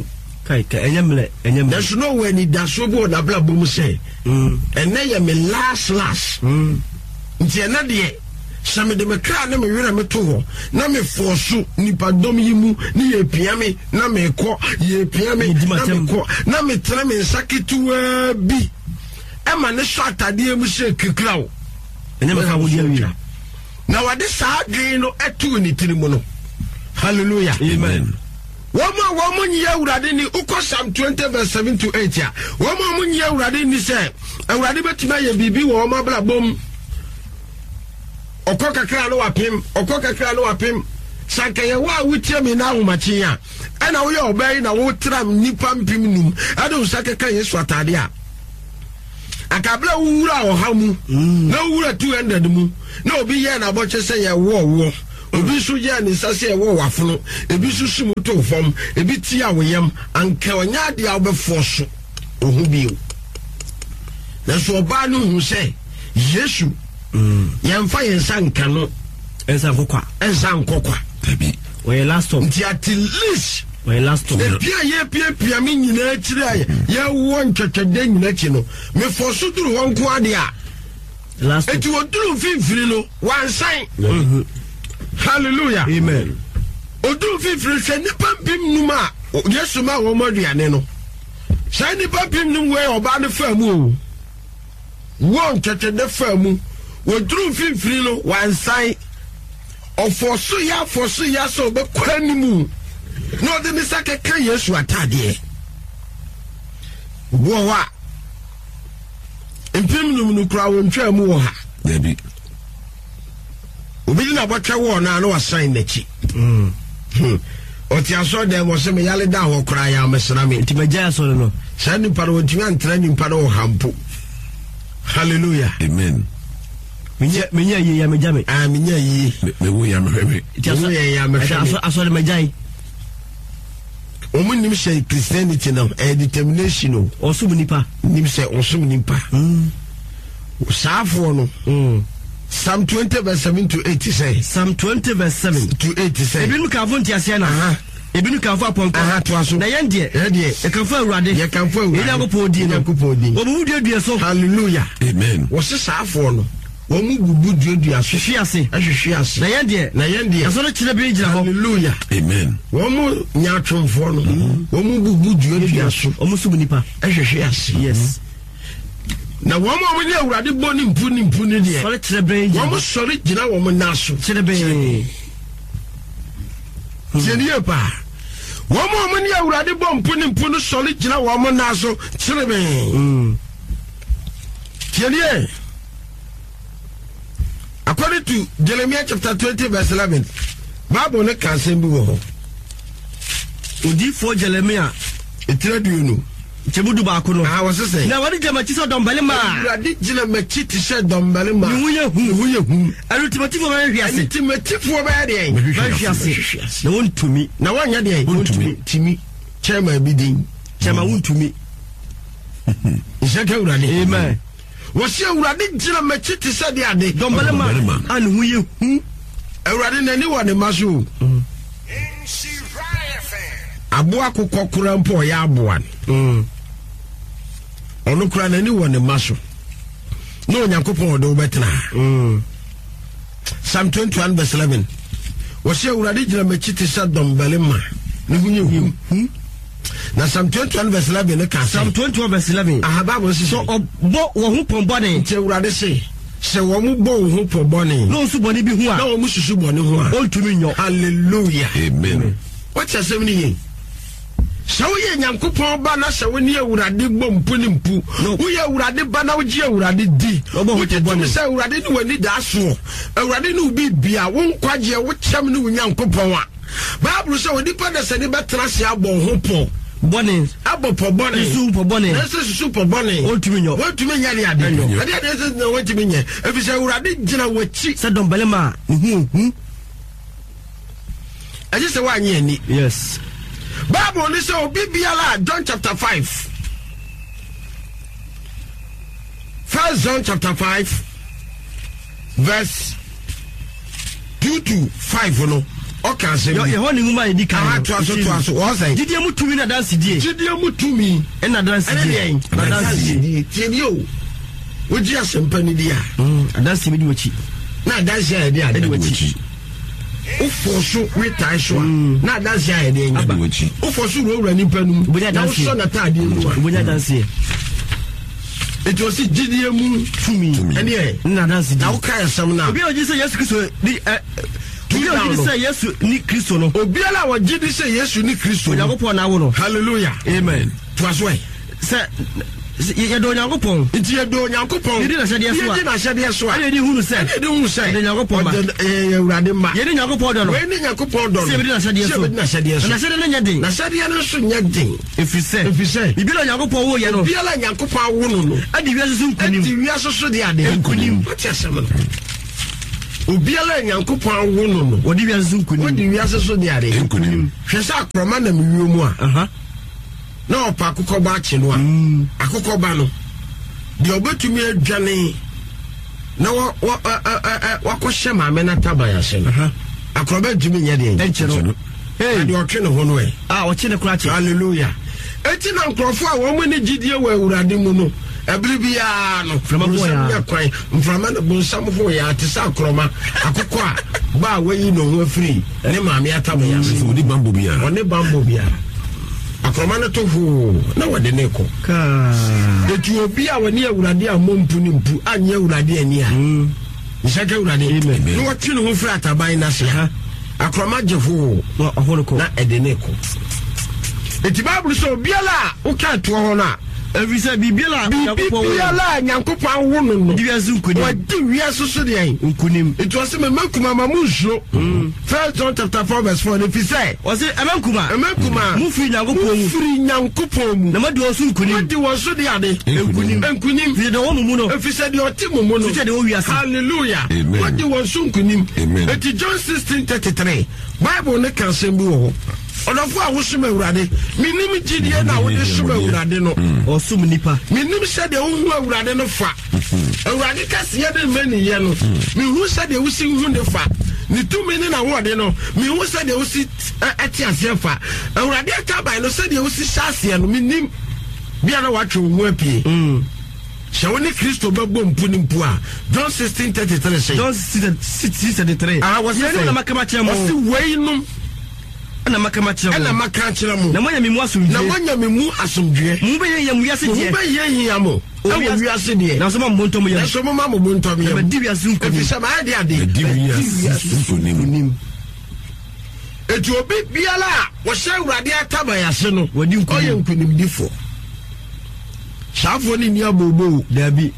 Speaker 3: kai ka enyemle enyemle
Speaker 1: there's no way ni daso bo na bla bom say mm ene ye me last last mm nti ene de same de me kra na me wera me to ho na me forso nipa dom yi mu ni ye piame na me ko ye piame na me ko na me tra me saketu bi e ma ne so atade mu se kikrawo
Speaker 3: ene me ka wo dia wi
Speaker 1: na wade saa dwen no etu ni tirimu no hallelujah
Speaker 3: amen
Speaker 1: Woma womo nyi awurade ni uko Psalm twenty verse seven to eight ya woma mo nyi awurade ni se awurade betima ye bibi wo ma bla bom okọ kakra no wapem okọ kakra no wapem sanka ye wa wutie me na ahomachi a ana wo ye obai na wo tram nipa mpim num ade wo sakeka Yesu atade a akabla wura o hamu na wura two hundred mu na obi ye na boche se ye wo wo obi so ye ni sase e wo wafono ebi so sumu to fom ebi ti a wo yam anka onya de a wo be forso ohu bio na so oba no hu se Yesu mm yemfa yensa nka no
Speaker 3: ensa nkokwa
Speaker 1: ensa nkokwa
Speaker 4: tabi
Speaker 3: we last stop
Speaker 1: nti at least
Speaker 3: we last stop
Speaker 1: e pia ye pia pia me nyina akire aye ye wo ntwetwede nyina chi no me forso duru won ko ade a
Speaker 3: last
Speaker 1: eti wo duru fifiri no wansan
Speaker 3: mhm
Speaker 1: hallelujah
Speaker 3: amen
Speaker 1: oduru fifiri se nipa pim numa Yesu ma wo moduane no se nipa pim num we oba ne famu o wo ntwetwede famu oduru fifiri no wansan ofoso ya foso ya so be kwanimu no de ni sakeka Yesu atade wo wa empim num no kura wo ntwa mu wo ha
Speaker 4: Debbie
Speaker 1: obi na botwa wo na na wasan nachi mm oti aso de mo se me yale da ho kura ya mesra me
Speaker 3: nti magya so no
Speaker 1: sani para wo timi antra ni para wo hampo hallelujah
Speaker 4: amen
Speaker 3: minya minya ye ya magya me
Speaker 1: ah minya yi
Speaker 4: me wo ya me me
Speaker 1: ti aso ye ya me
Speaker 3: aso aso de magya
Speaker 1: omu nim se Christianity no a determination no
Speaker 3: osum nipa
Speaker 1: nim se osum nipa mm saafo no mm Psalm twenty verse seven to eight say
Speaker 3: Psalm twenty verse seven
Speaker 1: to eight say
Speaker 3: ebinu ka fo ntiase na aha ebinu ka fo aponko
Speaker 1: aha to aso
Speaker 3: na yende
Speaker 1: yende
Speaker 3: e kan fo awurade
Speaker 1: ye kan fo awurade
Speaker 3: ina ko podi no
Speaker 1: ko podi
Speaker 3: wo bu duadua so
Speaker 1: hallelujah
Speaker 4: amen
Speaker 1: wo se saafo no wo mu bubu duadua so
Speaker 3: hwe ase
Speaker 1: hwe ase
Speaker 3: na yende
Speaker 1: na yende
Speaker 3: aso no kire bi gira ho
Speaker 1: hallelujah
Speaker 4: amen
Speaker 1: wo mu nyaatwomfo no wo mu bubu duadua so
Speaker 3: o mu sum nipa
Speaker 1: hwe ase
Speaker 3: yes
Speaker 1: na wo mo mo ni awurade bo ni mpu ni mpu ni de
Speaker 3: sori kire ben
Speaker 1: wo mo sori gina wo mo naso
Speaker 3: kire ben
Speaker 1: Tieniye pa. Wo mo mo ni awurade bo mpu ni mpu no sori gina wo mo naso kire ben. Mm. Tieniye. According to Jeremiah chapter twenty verse eleven, Bible ne kan sem bi wo ho.
Speaker 3: Odi for Jeremiah
Speaker 1: etire du no.
Speaker 3: Chebudu ba ko no.
Speaker 1: Ah wo se
Speaker 3: na wadi jama ti so dombale ma.
Speaker 1: Awurade gina machi ti se dombale ma.
Speaker 3: Ni huye hu.
Speaker 1: Ni huye hu.
Speaker 3: Ultimative ba hwi ase.
Speaker 1: Ultimative ba de.
Speaker 3: Ba hwi ase. Na won tumi.
Speaker 1: Na wanya de. Won tumi. Timi. Chairman bi din.
Speaker 3: Chairman won tumi.
Speaker 1: Isaka awurade.
Speaker 3: Amen.
Speaker 1: Wasi awurade gina machi ti se de ade.
Speaker 3: Dombale ma. An huye hu.
Speaker 1: Awurade nani wo ne maso. Aboa kokokura mpo ya aboa. Mm. Ono kura nani wo ne maso. No Nyankopon odo betena. Mm. Psalm twenty-one verse eleven. Wasi awurade gina machi ti se dombale ma. Ne hunye hu. Hmm? Na Psalm twenty-one verse eleven ne ka.
Speaker 3: Psalm twenty-one verse eleven.
Speaker 1: Aha Bible say
Speaker 3: so obo wo hu pon bone.
Speaker 1: Nti awurade say se wo mu bo hu pon bone.
Speaker 3: No su bone bi hu a.
Speaker 1: Na wo mu susu bone hu a.
Speaker 3: O tumi nyo.
Speaker 1: Hallelujah.
Speaker 4: Amen.
Speaker 1: What you say ni? So ye Nyankopon ba na se wo ni awurade bo mpu ni mpu. Wo ye awurade ba na wo ji awurade di. Wo je to se awurade ni wani da so. Awurade ni ubi bia wo nkwaje wo kyam ni wo Nyankopon a. Bible say wo dipa da se ni betra se abon ho po.
Speaker 3: Bone
Speaker 1: abo po bone
Speaker 3: su po bone
Speaker 1: na se su po bone
Speaker 3: o tumi nyo
Speaker 1: o tumi nya ni ade ade ade se na wo tumi nya efi se awurade gina wachi
Speaker 3: se dombale ma hu hu
Speaker 1: aje se wa anya ni
Speaker 3: yes
Speaker 1: Bible ni se obi biala John chapter five First John chapter five verse two to five no okay say
Speaker 3: ye ho ni nguma edi kan
Speaker 1: ah to aso to aso o say
Speaker 3: gidie mutumi na dance die
Speaker 1: gidie mutumi
Speaker 3: e na dance die
Speaker 1: na dance die tie o oji asempa ni dia
Speaker 3: mm dance mi di wachi
Speaker 1: na dance ya dia di wachi o forso retai so na dance ya dia nya o forso ro ro ni panu na o so na ta die mu
Speaker 3: obonya dance
Speaker 1: it was gidie mu tumi ene e
Speaker 3: na dance die
Speaker 1: na o kai asem na
Speaker 3: obi oji say Yesu Kristo di obi oji say Yesu ni Kristo no
Speaker 1: obi ala wo gidi say Yesu ni Kristo
Speaker 3: Yakobon na wo no
Speaker 1: hallelujah
Speaker 3: amen
Speaker 1: to aswe
Speaker 3: say ye do Yakobon
Speaker 1: iti ye do Yakobon
Speaker 3: ye di na hyede so
Speaker 1: ye di na hyede so
Speaker 3: ye di hunu say
Speaker 1: ye di hunu say
Speaker 3: ye Yakobon ba
Speaker 1: eh Ewurade ma
Speaker 3: ye di Yakobon do no
Speaker 1: we ni Yakobon do no
Speaker 3: say ye di na hyede so
Speaker 1: ye di na hyede so
Speaker 3: na hyede no nya den
Speaker 1: na hyede no so nya den
Speaker 3: efi say
Speaker 1: efi say
Speaker 3: bibi la Yakobon wo ye no
Speaker 1: bibi la Yakobon wo no no
Speaker 3: adi wiase so nkunim
Speaker 1: adi wiase so de ade nkunim what you say man obiala Nyankopon wo no no
Speaker 3: odi wiase so nkunim
Speaker 1: odi wiase so de ade nkunim hwesa akroma na miwie mu a
Speaker 3: aha
Speaker 1: na opa akokọ ba che no a akokọ ba no de obetumi adwane na wa wa ko hye maame na tabaya hye no akroba dumi nya de
Speaker 3: enche no
Speaker 1: hey de otwe ne ho no e
Speaker 3: ah o che ne kura che
Speaker 1: hallelujah eti na nkrofo a wo mo ne gidie wa Awurade mu no ebribia no
Speaker 3: frama
Speaker 1: kwan mframa no bonsam ho ya te sa akroma akokọ a ba wayi no ho afiri ne maame atabaya hye
Speaker 4: odi bambo bia
Speaker 1: one bambo bia akroma no to ho na wode ne ko
Speaker 3: ka
Speaker 1: etu obi a woni Awurade a mompu ni mpu anye Awurade ani a isaka Awurade no watwe no ho fira ataban na se ha akroma je ho
Speaker 3: ho ko
Speaker 1: na ede ne ko eti Bible so biala o ka to ho na
Speaker 3: every say bibia Yakobon
Speaker 1: biala Nyankopon wo no no
Speaker 3: di wiase nkunim
Speaker 1: wadi wiase so de an
Speaker 3: nkunim
Speaker 1: it was me makuma mamuzo First John chapter four verse four if he say
Speaker 3: o say emenkuma
Speaker 1: emenkuma
Speaker 3: mu firi Yakobon mu
Speaker 1: firi Nyankopon mu
Speaker 3: na madu osu nkunim
Speaker 1: wadi wo so de ade nkunim nkunim
Speaker 3: fi de wo mu no
Speaker 1: if he said your team mu no
Speaker 3: fi de wo wiase
Speaker 1: hallelujah wadi wo so nkunim eti John sixteen thirty-three Bible ne kan sem bi wo onofo a wo suma Awurade minim gidie na wo de suma Awurade no
Speaker 3: o sum nipa
Speaker 1: minim se de wo hu Awurade no fa Awurade kase ye de mani ye no mi hu se de wo si hu de fa ni tumi ni na wo de no mi hu se de wo si ati ase fa Awurade aka bai no se de wo si shase no minim bia na wa twe wo apie mm Shawani Kristo babo mpu ni mpu a John sixteen thirty-three say
Speaker 3: John sixteen thirty-three
Speaker 1: ah was
Speaker 3: ye no makama chemo
Speaker 1: o si weinum
Speaker 3: na makama chemo
Speaker 1: na makama chemo
Speaker 3: na monya mimu asumdwe
Speaker 1: na monya mimu asumdwe
Speaker 3: mu be ye mu wiase die
Speaker 1: mu be ye hia mo na wo wiase die
Speaker 3: na so ma mbontom ye
Speaker 1: na so ma mbontom ye
Speaker 3: na di wiase nkunim
Speaker 1: e fi sama ade ade
Speaker 4: di wiase nkunim
Speaker 1: etu obi biala wo hye Awurade ataba yase no
Speaker 3: wadi nkunim
Speaker 1: oye nkunim difo Safo ni ni abobo
Speaker 3: dabi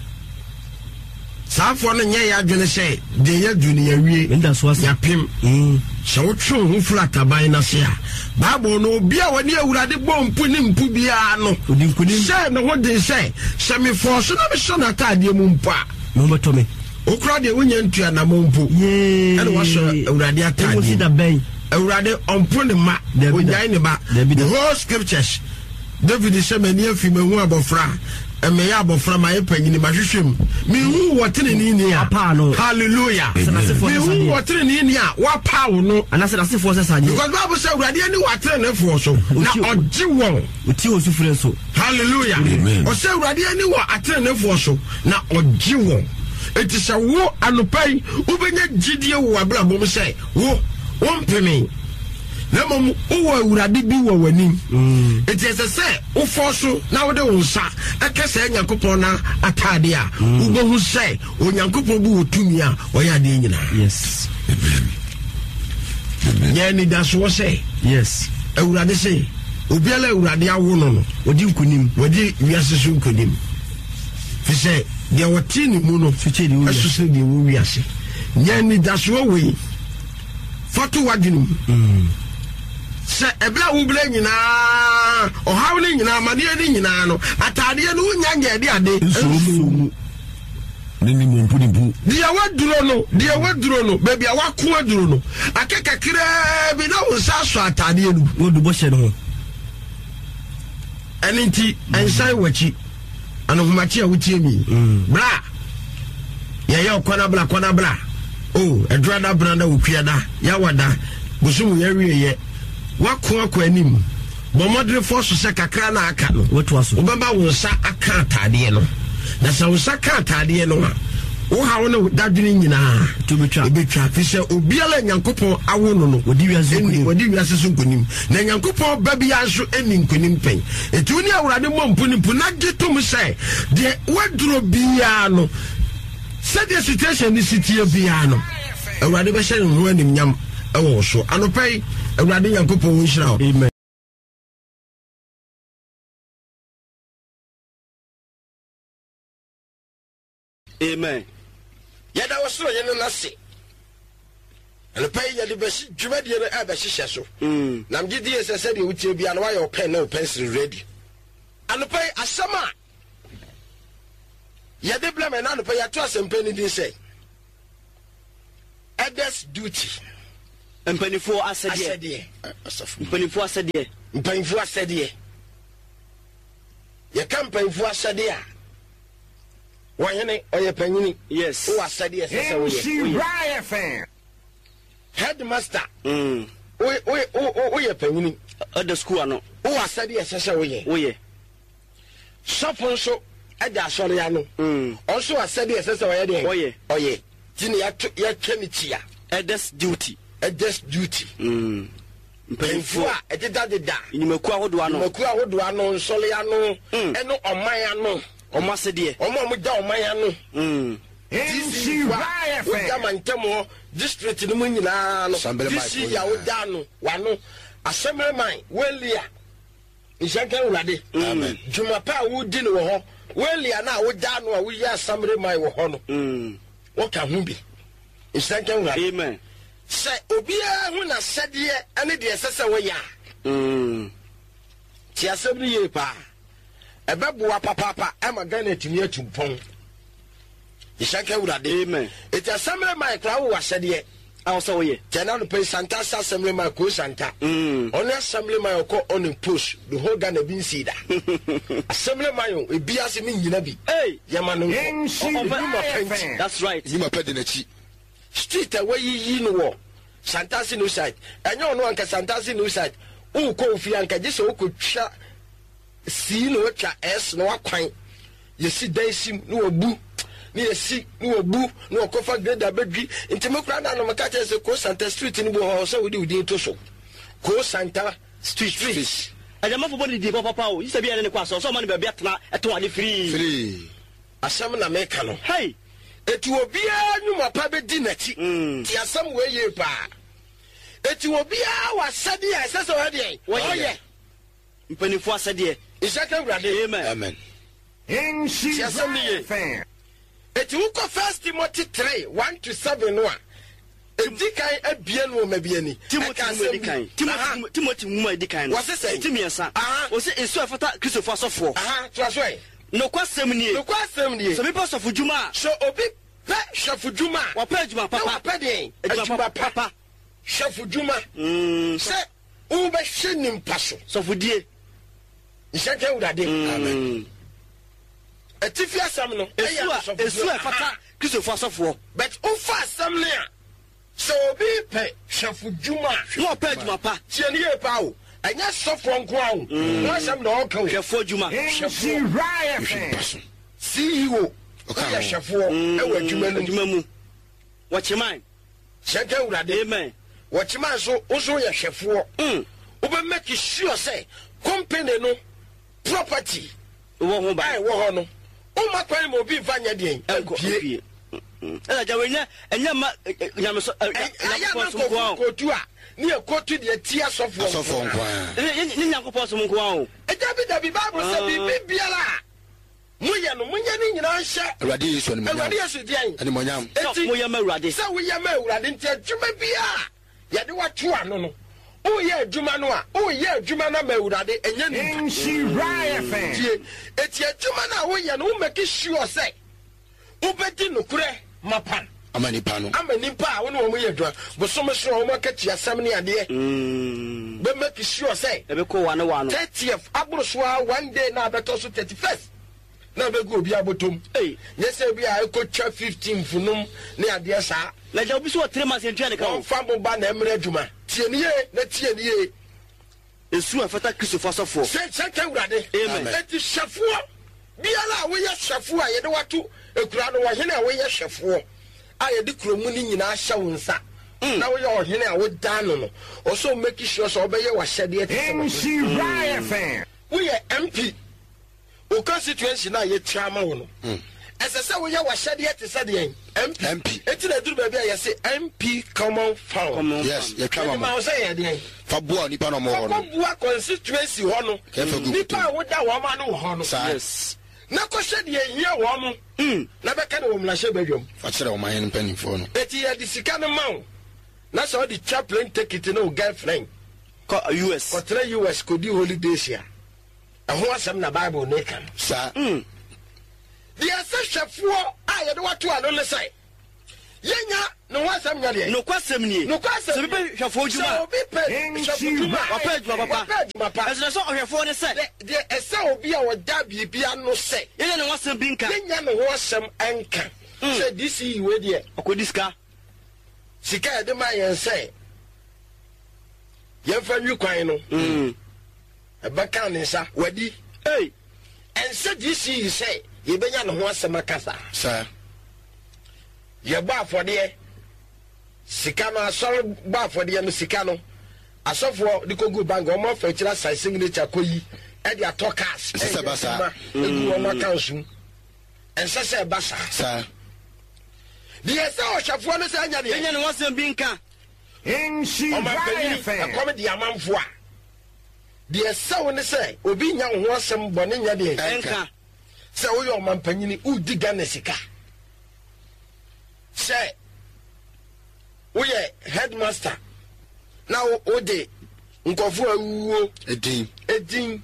Speaker 1: Safo no nye ya adwene se de ya dwene ya wie
Speaker 3: nda so asa
Speaker 1: ya pem mm se wo twe ho fura taban na se a Bible no obi a woni Awurade bɔ mpu ni mpu bia no
Speaker 3: odi nkunim
Speaker 1: se na ho de se se me force na me so na taade mu mpa
Speaker 3: no beto me
Speaker 1: okura de wonya ntua na mo mpu
Speaker 3: ye
Speaker 1: ene wo so Awurade ataade
Speaker 3: wo si da ben
Speaker 1: Awurade ompo ne ma onyai ne ba the whole scriptures David is saying near fi me hu abofra e me ya abofra ma ye panyini ma hwehwem me hu wotene ni ni a hallelujah me hu wotene ni ni a wa pa wo no
Speaker 3: anase da sefo se sanye
Speaker 1: because Bible say Awurade ani wotene ne fo so na oji won
Speaker 3: oti osu fure so
Speaker 1: hallelujah o say Awurade ani wo atene ne fo so na oji won eti se wo anopai ubenya gidie wo abra bom say wo won pemi na mom wo Awurade bi wo wani it is say wo forso na wo de wonsa akese Nyankopon na atade a wo bo hu say Onyankopon bu wotumi a oya de nyina
Speaker 3: yes
Speaker 1: amen yeah ni that's what say
Speaker 3: yes
Speaker 1: Awurade say obiala Awurade awo no no
Speaker 3: odi nkunim
Speaker 1: wodi wiase so nkunim fi say de woti ni mu no
Speaker 3: fiche di wo
Speaker 1: asuse de wo wiase yeah ni that's what we fatu wadwinum mm se ebla wubele nyina o hawle nyina made ni nyina no atade no nya nya de ade
Speaker 4: nsumu nini mo mpuni mpu
Speaker 1: dia waduro no dia waduro no baby a wako aduro no akeka kire bi na wonsa so atade no
Speaker 3: wodu bo hye no
Speaker 1: aninti ensai wachi ano humachi a wutie mi bra ya ya okona bla kona bla oh edura da bra da wukua da ya wada bosom yɛwie yɛ wako akɔ anim bɔmɔdere fo so sɛ kakra na aka no wobɛba wo nsa aka atadeɛ no na sɛ wo nsa ka atadeɛ no a wo ha wo ne dadwene nyinaa ebetwa fi sɛ obiara nyankopɔn awo no no wodi wiase nkonim wodi wiase so nkonim na nyankopɔn ba bia nso eni nkonim pɛn etu ni awurade mo mpuni mpu na getom sɛ de waduro bia no sɛ de situation ni sitie bia no awurade bɛhyɛ no ho anim nyam ɛwɔ so anopɛi awurade nyankopɔn wo nhyira wo amen.
Speaker 5: Amen.
Speaker 1: Yada wasoro yene nase ele pay yade beshi dwumadi no a beshi hyeso mm nam gidi esese de wutie bia no wa your pen na pencil ready ano pay asama yade blame na no pay ya to asempe ni din say others duty
Speaker 5: mpanifo asede mpanifo asede
Speaker 1: mpanifo asede ye kan mpanifo asede a wanyene oye panyini
Speaker 5: yes
Speaker 1: o asade esese wo ye headmaster mm o o o o ye panyini
Speaker 5: at the school ano
Speaker 1: o asade esese wo ye
Speaker 5: wo ye
Speaker 1: shopon so ada asore ya no mm also asade esese wo ye de
Speaker 5: wo ye
Speaker 1: oye tini ya ya twani tia
Speaker 5: others duty
Speaker 1: others duty
Speaker 5: mm
Speaker 1: mpanyinfo a ededa deda
Speaker 5: inimaku ahodo ano
Speaker 1: inimaku ahodo ano nsole ya no eno oman ya no
Speaker 5: omo asede
Speaker 1: omo mo da oman ya no
Speaker 5: mm
Speaker 1: disi wa o da mantemo district no nyina no disi ya o da no wa no assembly man welia nsanka urade amen juma pa wo di no ho welia na wo da no a wo ya assembly man wo ho no
Speaker 5: mm
Speaker 1: wo ka hu bi nsanka urade
Speaker 5: amen
Speaker 1: se obia hu na sede ene de esese wo ya
Speaker 5: mm
Speaker 1: ti assembly ye pa ebeboa papa ema Ghana timi atumpon ishanka urade
Speaker 5: amen
Speaker 1: it assembly my crowd was said ye
Speaker 5: also ye
Speaker 1: tena no pay Santa assembly my ko Santa
Speaker 5: mm
Speaker 1: on assembly my ko on the push the whole Ghana bin see that assembly my e biase min nyina bi
Speaker 5: hey
Speaker 1: yama no
Speaker 5: that's right
Speaker 1: you ma pede na chi street away yi no wo Santa no side enyo no anka Santa no side u ko fi anka je so ko twa si no twa s no akwan yesi dansim no obu ni yesi no obu no kofa grade abedwi ntimekura na no maka chese ko Santa street ni bo ho so wudi wudi to so ko Santa street street
Speaker 5: ajama fo body di papa o yisa bia ne kwa so so ma ne ba bia tena eto ade free
Speaker 1: free asam na meka no
Speaker 5: hey
Speaker 1: etu obia nwuma pa be di nachi ti asam we ye pa etu obia wa sade ya sese wa de oye
Speaker 5: mpanifo asade
Speaker 1: isaka urade
Speaker 5: amen
Speaker 1: amen in Jesus name etu ko first Timothy three one to seven no a edikan abie no mabiani
Speaker 5: Timothy edikan Timothy Timothy nwuma edikan no
Speaker 1: wase say
Speaker 5: timiensa wose esu afata Christopher sofo
Speaker 1: aha to aso
Speaker 5: no kwasem nie
Speaker 1: no kwasem nie
Speaker 5: so people sofo juma
Speaker 1: so obi pe sofo juma
Speaker 5: wa pe juma papa
Speaker 1: pe de juma papa sofo juma mm se u be hwenim paso
Speaker 5: sofo die
Speaker 1: isaka urade amen etifi asam no
Speaker 5: esu esu afata Christopher sofo
Speaker 1: but u fa asam ne a so obi pe sofo juma
Speaker 5: no pe juma pa
Speaker 1: tie ne e pa o anya sofo nko awo no asam na o ka o
Speaker 5: hwefo juma
Speaker 1: hwefo C E O okay hwefo e wa juma no
Speaker 5: juma mu wachiman
Speaker 1: saka urade
Speaker 5: amen
Speaker 1: wachiman so o so ye hwefo mm o be make sure say company no property
Speaker 5: wo ho ba
Speaker 1: wo ho no o ma kwan mo bi fanya den
Speaker 5: pie ela jawenya enya ma nyameso
Speaker 1: nyameso ko tu a ni ekotu de tia sofo sofo
Speaker 5: nkwa ni nyakopo so nkwa o
Speaker 1: ejabi dabi bible say bi biala muye no munye ni nyina hye
Speaker 4: awurade yesu ni
Speaker 1: awurade yesu dian
Speaker 4: ani monyam
Speaker 5: muye ma awurade
Speaker 1: say we ye ma awurade nti adwuma bia ye de watu ano no o ye adwuma no a o ye adwuma na ma awurade enya ni nshira fan eti adwuma na wo ye no o make sure say o bedi nokure mapan
Speaker 4: amani pano
Speaker 1: amani pa wo no mo ye adwuma bo so me so o makati asam ni ade
Speaker 5: mm
Speaker 1: be make sure say
Speaker 5: e be ko wane wane
Speaker 1: thirtieth abro so one day na beto so thirty-first na be go obi abotom
Speaker 5: eh
Speaker 1: yese bi a ko twa fifteen funum ne ade sa
Speaker 5: na ja obi so three months entwa ne ka
Speaker 1: o fa bo ba na emre adwuma tienie na tienie
Speaker 5: esu afata Christopher sofo
Speaker 1: se se kawurade
Speaker 5: amen
Speaker 1: eti hwefo biala we ye hwefo a ye de wato ekura no wo hene a we ye hwefo a ye de kromu ni nyina hye wo nsa na we ye o hene a wo dan no no also make sure so obeye wa hyede ete
Speaker 4: M C Riot fan
Speaker 1: we ye M P o constituency na ye tiama wo no esese we ye wa hyede ete se de M P
Speaker 6: M P
Speaker 1: eti na duru ba bia ye say M P common fund
Speaker 6: yes ye twama
Speaker 1: ma say ye de
Speaker 6: fa bua nipa no mo ho no
Speaker 1: fa bua constituency ho no nipa wo da wo ma no ho no
Speaker 6: yes
Speaker 1: na ko hye de hia wo mo mm na be ka ne wo mlahye badwam
Speaker 6: fa kire wo man pen fo no
Speaker 1: eti ye de sika no ma wo na so the chaplain take it no girlfriend
Speaker 5: ko U S
Speaker 1: ko tre U S ko di holidays ya ho asem na bible ne kan
Speaker 6: sa
Speaker 1: mm dia se hwefo a ye de wato ano le sai yenya no wasam nya de
Speaker 5: no kwasem ni
Speaker 1: no kwasem
Speaker 5: se be hwefo juma
Speaker 1: so obi pe hwefo
Speaker 5: wa pa juma papa
Speaker 1: papa
Speaker 5: ese so hwefo ne se
Speaker 1: de ese obi a woda bibia no se
Speaker 5: yenya ne wasem bi nka
Speaker 1: yenya no wasam anka se disi we de
Speaker 5: akodi sika
Speaker 1: sika e de ma yen se yen fa nwi kwan no mm e ba kan ne sa wadi
Speaker 5: hey
Speaker 1: en se disi se ye benya no wasam akasa
Speaker 6: sa
Speaker 1: ye ba afode sika no asor ba afode no sika no asofo de kogu bank o mo fa kira sai signature koyi e de atokas
Speaker 6: se basa
Speaker 1: egu o ma kansu en se se basa
Speaker 6: sa
Speaker 1: de se o hwafo no se anya de
Speaker 5: yenya ne wasem bi nka
Speaker 4: M C Riot fan
Speaker 1: e come de amanfo a de se wo ne se obi nya ho asem bone nya de
Speaker 5: enka
Speaker 1: se wo yo mampanyini udi gane sika se wo ye headmaster na wo de nkofo awuo
Speaker 6: edin
Speaker 1: edin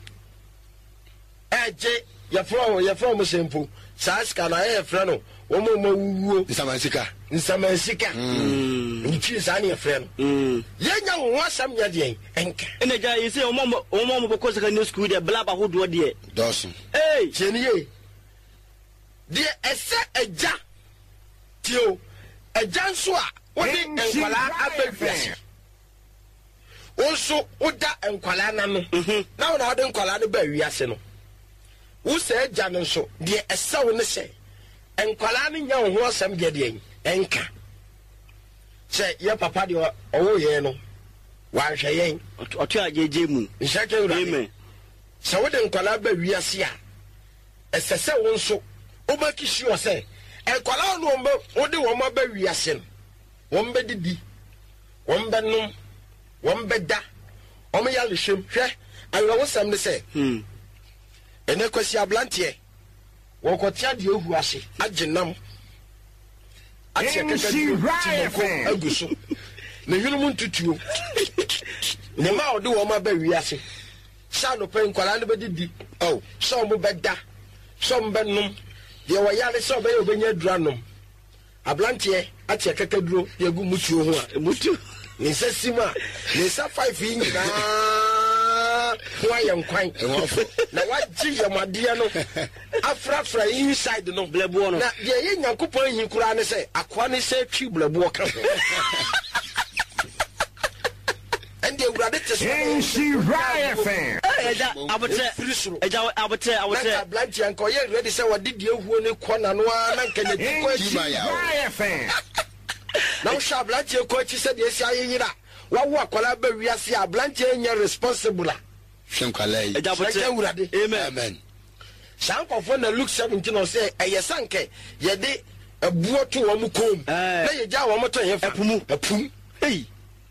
Speaker 1: eje ya fro ya fro mo sempo sa ska na e fre no wo mo mo wuo
Speaker 6: nsamansika
Speaker 1: nsamansika mm nchi sa na e fre no mm yenya wo asam nya de enka
Speaker 5: ene ja yi se o mo o mo mo ko secondary school de blaba hodo de
Speaker 6: dosun
Speaker 5: hey
Speaker 1: cheniye de ese eja tio eja nso a wo de enkwala abadwase also oda enkwala na no na wo na wo de enkwala no ba wiase no wo se eja no nso de ese wo ne se enkwala no nya ho asam de de enka se ye papa de owo ye no wa hwe yen
Speaker 5: otu ajeje mu
Speaker 1: nshake ura
Speaker 5: amen
Speaker 1: se wo de enkwala ba wiase a ese se wo nso o ba kishi o se enkwala no mbe wo de wo ma ba wiase no wo mbe didi wo mbe num wo mbe da o me ya lehwem hwe ayo wo sam ne se
Speaker 5: hmm
Speaker 1: ene kwasi ablantie wo kotia de ehu ase agenam atia kaka aguso ne hwenu mu ntutuo ne ma o de wo ma ba wiase sha no pe enkwala no be didi oh so mo be da so mbe num de wo yale so be obenya duranom ablantie atia kaka duro ye gu mutuo ho a mutu ni sesima ni sa five yin na wa yan kwan na waji yamade no afrafra inside no blebo no na ye ye nyankopon hin kura ne se akwa ne se twi blebo ka and the brother to
Speaker 4: M C Riot fan
Speaker 5: eja abote eja abote abote
Speaker 1: ablantie anko ye ready say what did you hu ne kona no na nkanya diko
Speaker 4: M C Riot fan
Speaker 1: na wo sha ablantie ko chi se de si ayira wa wo akola ba wiase ablantie nya responsible
Speaker 6: hwenkwala yi
Speaker 5: eja abote
Speaker 6: amen amen
Speaker 1: sankofo na Luke seventeen o say eyesanke ye de abuo to wo mu kom na ye ja wo moto ye fa
Speaker 5: apumu
Speaker 1: apum
Speaker 5: hey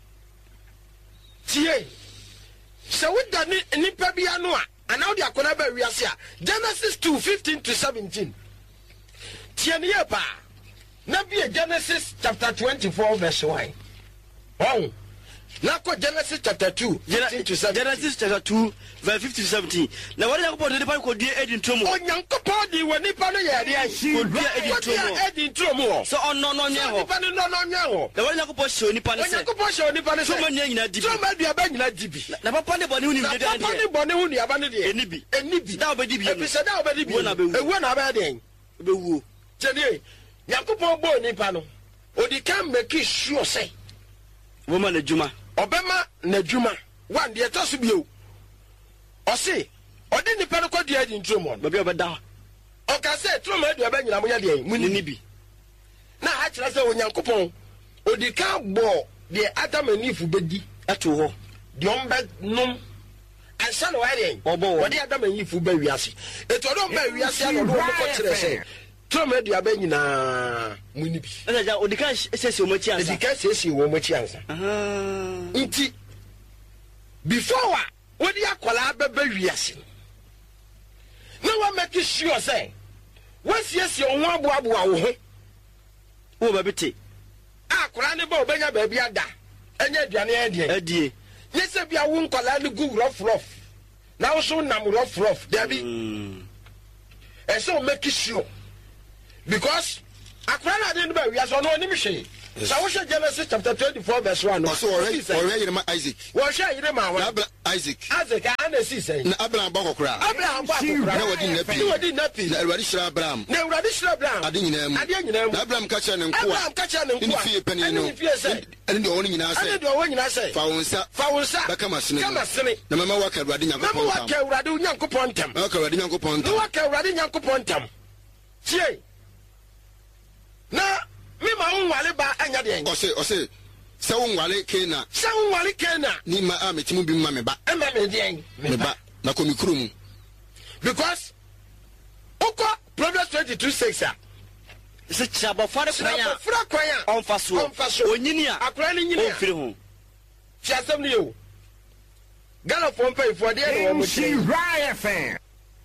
Speaker 1: tie so we da ni pa bia no a ana wo de akola ba wiase a Genesis two fifteen to seventeen tie ne pa na bia Genesis chapter twenty-four verse one oh na ko Genesis chapter two fifteen to seventeen
Speaker 5: Genesis chapter two verse fifteen to seventeen na wale yakopɔ de nipa ko die edi ntromo
Speaker 1: onyankopɔ di wani pa no yɛ de ai
Speaker 5: ko die edi ntromo
Speaker 1: edi ntromo
Speaker 5: so ɔno no nyɛ ho
Speaker 1: nipa no no nyɛ ho
Speaker 5: na wale yakopɔ hyɛ nipa ne sɛ
Speaker 1: onyankopɔ hyɛ nipa ne sɛ
Speaker 5: so manya nyina dibi
Speaker 1: so ma duaba nyina dibi
Speaker 5: na papa ne bɔne hu ni
Speaker 1: na
Speaker 5: de de
Speaker 1: papa ne bɔne hu ni aba ne de
Speaker 5: eni bi
Speaker 1: eni bi
Speaker 5: da obedi bi
Speaker 1: ebi sɛ da obedi bi
Speaker 5: wo na bewu
Speaker 1: ewu na ba de
Speaker 5: bewu
Speaker 1: tɛni nyankopɔ bɔ nipa no odi kan make sure sɛ
Speaker 5: wo ma na juma
Speaker 1: obema na dwuma one de to so bio o se odi nipa no kodua di ntromo no bi obeda o ka se tromo adua nyina mo ya de muni bi na ha kira se onyankopon odi ka gbo de Adam and Eve bedi ato ho de omba num ansa no wa de odi Adam and Eve ba wiase eto do ba wiase ano do mo ko kire se tromo adua ba nyina muni bi
Speaker 5: na ja odi ka sesi o mo chi ansa
Speaker 1: odi ka sesi o mo chi ansa
Speaker 5: aha
Speaker 1: nti before wa odi akola ba ba wiase na wa make sure say wasiesi o ho aboabo a wo ho
Speaker 5: wo ba bete
Speaker 1: akora ne ba obenya ba bia da enya aduane adie
Speaker 5: adie
Speaker 1: nyese bia wo nkola ne gu rough rough na wo so nam rough rough dabi e so make sure because akora na de ba wi aso no onim hwe sa wo hwe Genesis chapter twenty-four verse one no
Speaker 6: so already already ma Isaac
Speaker 1: wo hwe yire ma wo
Speaker 6: Isaac
Speaker 1: Isaac ana si say
Speaker 6: na Abraham ba kokora
Speaker 1: Abraham ba kokora
Speaker 6: na wodi na pi
Speaker 1: na wodi na pi
Speaker 6: na Awurade shira Abraham
Speaker 1: na Awurade shira Abraham
Speaker 6: ade nyina mu
Speaker 1: ade nyina mu
Speaker 6: na Abraham ka kire ne nko
Speaker 1: Abraham ka kire ne nko
Speaker 6: ni fie pani no ade de woni nyina say
Speaker 1: ade de woni nyina say
Speaker 6: fa wonsa
Speaker 1: fa wonsa
Speaker 6: ba kama sene
Speaker 1: kama sene
Speaker 6: na mama wa ka Awurade Nyankopɔn
Speaker 1: mama wa ka Awurade Nyankopɔn tam
Speaker 6: wa ka Awurade Nyankopɔn tam
Speaker 1: wa ka Awurade Nyankopɔn tam tie na mi ma unwale ba anya de
Speaker 6: o se o se se unwale kena
Speaker 1: se unwale kena
Speaker 6: ni ma a metimu bi ma me ba
Speaker 1: e ma me de
Speaker 6: me ba na ko mikuru mu
Speaker 1: because oko Proverbs twenty-two six a
Speaker 5: se chaba fare kwanya
Speaker 1: fara kwanya
Speaker 5: on faso
Speaker 1: on faso
Speaker 5: onyini a
Speaker 1: akora ni nyini
Speaker 5: on firi ho
Speaker 1: ti asem ni yo gala fo mpa ifo de no mo chi right fan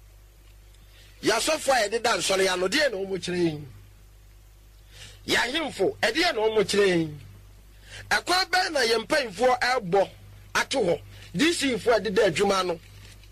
Speaker 1: ya so fo e de dan so ya no de no mo chire ya himfo e de no mo chire akwa ba na ye mpa ifo ebo ato ho this ifo de da adwuma no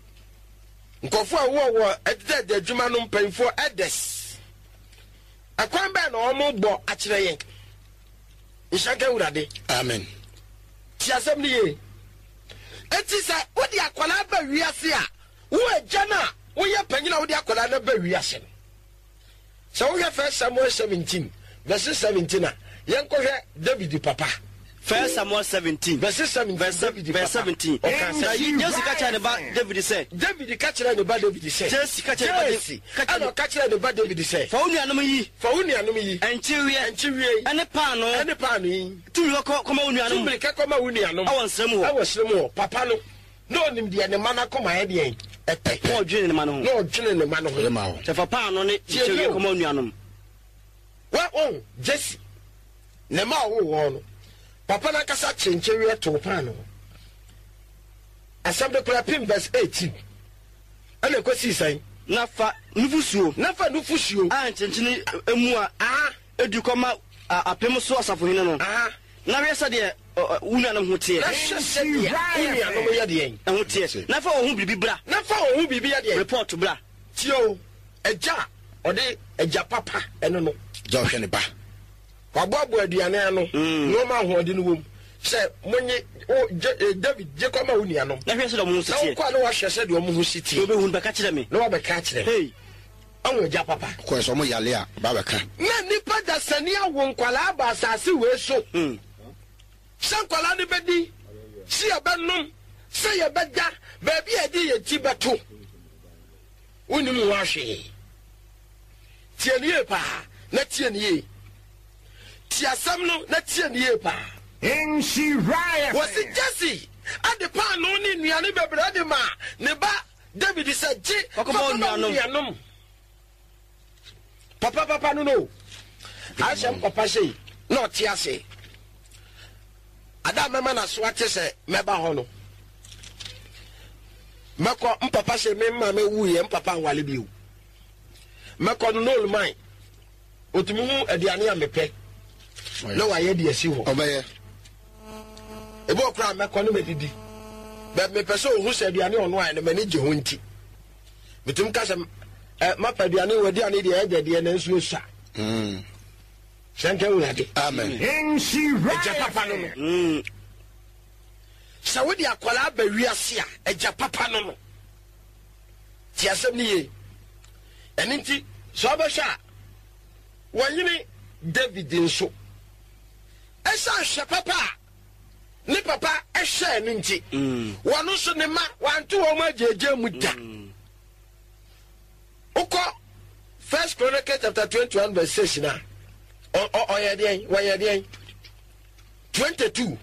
Speaker 1: nkofo a wo wo e de da adwuma no mpa ifo edes akwa ba na o mo bo a chire yen ishaka urade
Speaker 6: amen
Speaker 1: ti asem ni ye eti sa wodi akwala ba wiase a wo agya na wo ye panyina wodi akwala na ba wiase no so wo ye First Samuel seventeen verse seventeen a yen ko hwe David papa
Speaker 5: First Samuel seventeen
Speaker 1: verse seven verse
Speaker 5: seventeen okay so Jesus ka kire ba David say
Speaker 1: David ka kire ne ba David say
Speaker 5: Jesus ka kire ba David
Speaker 1: ano ka kire ne ba David say
Speaker 5: fa unu anum yi
Speaker 1: fa unu anum yi
Speaker 5: enchiwie
Speaker 1: enchiwie
Speaker 5: ene pa no
Speaker 1: ene pa no yi
Speaker 5: tumi ko koma unu anum
Speaker 1: tumi ka koma unu anum
Speaker 5: awon srem ho
Speaker 1: awon srem ho papa no no nim de ne mana koma ye de ete
Speaker 5: ko dwene ne ma no
Speaker 1: no dwene ne ma no ho ma ho
Speaker 5: se fa pa no ne enchiwie koma unu anum
Speaker 1: wa on Jesse ne ma wo wo no papa na kasa chenchewe to pano asam de pim verse eighteen ana ko si sai
Speaker 5: na fa nufusuo
Speaker 1: na fa nufusuo
Speaker 5: a chenchene emu a
Speaker 1: ah
Speaker 5: edu koma apem so asafo hene no
Speaker 1: ah
Speaker 5: na we se de wunu na ho tie
Speaker 1: na hwese de wunu anom ye de yen
Speaker 5: na ho tie na fa wo hu bibi bra
Speaker 1: na fa wo hu bibi ye de
Speaker 5: report bra
Speaker 1: tio eja ode eja papa eno no
Speaker 6: ja hwe ne ba
Speaker 1: wababo aduane ano no ma ho de no wom se monye David je koma wuni ano
Speaker 5: na hwese de mo ho sitie
Speaker 1: na kwa no wa hwese de mo ho sitie
Speaker 5: obe hu beka kire me
Speaker 1: na wa beka kire
Speaker 5: hey
Speaker 1: anwo eja papa
Speaker 6: ko so mo yale a ba beka
Speaker 1: na nipa da sani awo nkwala ba asase we so
Speaker 5: mm
Speaker 1: san kwala ne bedi si abanum se ye beda ba bi edi ye ti beto woni mu wa hwe tie nie pa na tie nie ti asam no na tie nie pa
Speaker 7: in she riot
Speaker 1: was it Jesse at the pan no ni nuane bebra de ma ne ba David said je
Speaker 5: papa nuanom
Speaker 1: papa papa no no asem papa say no ti ase ada mema na so ate se meba ho no meko mpapa se me ma me wu ye mpapa wale bi wu meko no no man otumu hu aduane a mepe no wa ye de asi ho
Speaker 6: obaye
Speaker 1: ebo okra meko no medidi be me pese ohu se aduane ono a ne mani je ho nti metum ka se eh mapa aduane wadi ane de e de de na nsu osa
Speaker 6: mm
Speaker 1: shanke urade
Speaker 6: amen
Speaker 7: in she
Speaker 1: eja papa no
Speaker 5: mm
Speaker 1: sa wodi akwala ba wiase a eja papa no no ti asem ni ye eninti so abasha wanyini David nso esa hwe papa ne papa ehwe no nti wono so ne ma wanto wo ma jeje mu da uko First Chronicles chapter twenty-one verse six na o o yedien wa yedien twenty-two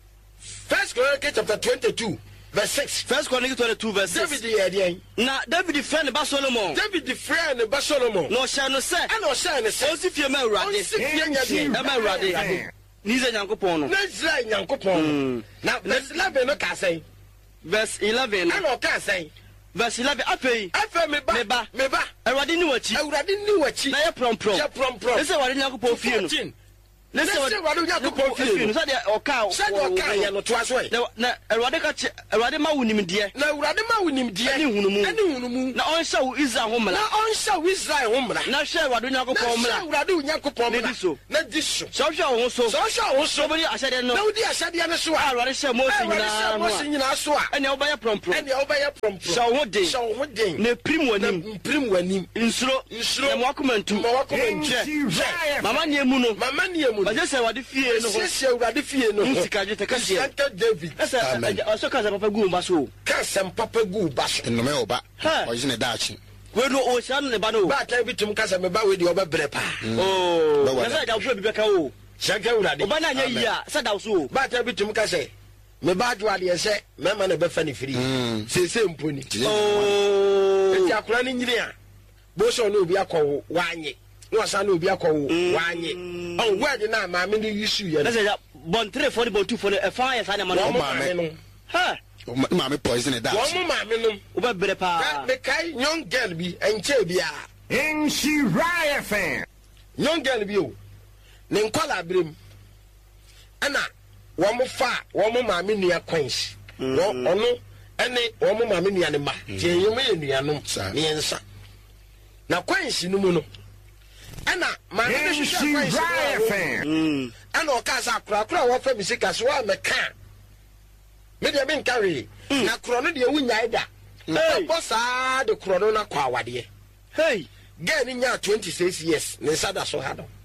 Speaker 1: First Chronicles chapter twenty-two verse six.
Speaker 5: First Chronicles twenty-two verse six.
Speaker 1: David yedien
Speaker 5: na David friend ba Solomon.
Speaker 1: David friend ba Solomon.
Speaker 5: No share no say.
Speaker 1: And no share no say.
Speaker 5: O si fie ma Awurade.
Speaker 1: O si fie nya de.
Speaker 5: E ma Awurade. Ni ze Nyankopon no.
Speaker 1: Na Israel Nyankopon. Na verse eleven no ka say.
Speaker 5: Verse eleven.
Speaker 1: And o ka say.
Speaker 5: Verse eleven afei.
Speaker 1: Afei me ba.
Speaker 5: Me ba.
Speaker 1: Me ba.
Speaker 5: Awurade ni wachi.
Speaker 1: Awurade ni wachi.
Speaker 5: Na ye prom prom.
Speaker 1: Ye prom prom.
Speaker 5: Ese Awurade Nyankopon fie no.
Speaker 1: Let's say what do you have to confuse?
Speaker 5: So the oka
Speaker 1: oka no to aswe.
Speaker 5: Na Awurade ka che Awurade ma wunim de.
Speaker 1: Na Awurade ma wunim de.
Speaker 5: Ani hunumu.
Speaker 1: Ani hunumu.
Speaker 5: Na on sha wo Israel ho mra.
Speaker 1: Na on sha wo Israel ho mra.
Speaker 5: Na hwe Awurade Nyankopon mra.
Speaker 1: Na Awurade Nyankopon mra.
Speaker 5: Na diso.
Speaker 1: Na diso.
Speaker 5: So hwe wo so.
Speaker 1: So hwe wo so.
Speaker 5: Bodi asade no.
Speaker 1: Na udi asade no so.
Speaker 5: Awurade hwe Moses nyina.
Speaker 1: Moses nyina so a.
Speaker 5: Ene oba ya prom prom.
Speaker 1: Ene oba ya prom prom.
Speaker 5: Sha wo de.
Speaker 1: Sha wo de.
Speaker 5: Na prim wanim.
Speaker 1: Na prim wanim.
Speaker 5: Insuro.
Speaker 1: Insuro.
Speaker 5: Na mwakomantu.
Speaker 1: Mwakomantu.
Speaker 5: Mama nie mu no.
Speaker 1: Mama nie mu.
Speaker 5: Ba je se Awurade fie no ho.
Speaker 1: Se Awurade fie no.
Speaker 5: Nsikaje te kase.
Speaker 1: Santa David.
Speaker 5: Esa aso kaza papa gu mba so.
Speaker 1: Kasa papa gu ba so.
Speaker 6: No me oba. O jine dachi.
Speaker 5: We no o sha no ne ba no.
Speaker 1: Ba ta bitum kasa me ba we di oba brɛ pa.
Speaker 5: Oh. Esa da wo bi beka o.
Speaker 1: Santa Awurade.
Speaker 5: Oba na nya yi a sa da so.
Speaker 1: Ba ta bitum kasa me ba do ade se me ma na be fa ne firi. Se se mponi.
Speaker 5: Oh.
Speaker 1: Eti akora ni nyiri a. Bo so no obi akɔ wanye. No asa no obi akɔ wanye. Oh word na ma me ni issue ye.
Speaker 5: Esa bon three for the bon two for the fa ya sa na ma no. Ha.
Speaker 6: Ma me poison that.
Speaker 1: One ma me no.
Speaker 5: Oba bere pa.
Speaker 1: Me kai young girl bi enche bia.
Speaker 7: Inshiraya fan.
Speaker 1: Young girl bi o. Ne nkwala brem. Ana wo mo fa wo mo ma me nua queens. Wo ono ene wo mo ma me nua ne ma. Tie yem ye nua no. Ne ensa. Na queens no mu no. Ana ma me
Speaker 7: Inshiraya fan.
Speaker 1: Ana o ka sa kura kura wo fa misika so wa me kan. Me de me nkarwe. Na kuro no de wunya ida. Hey, bossa de kuro no na kwa wade.
Speaker 5: Hey,
Speaker 1: girl ni nya twenty-six years. Ne sada so ha do.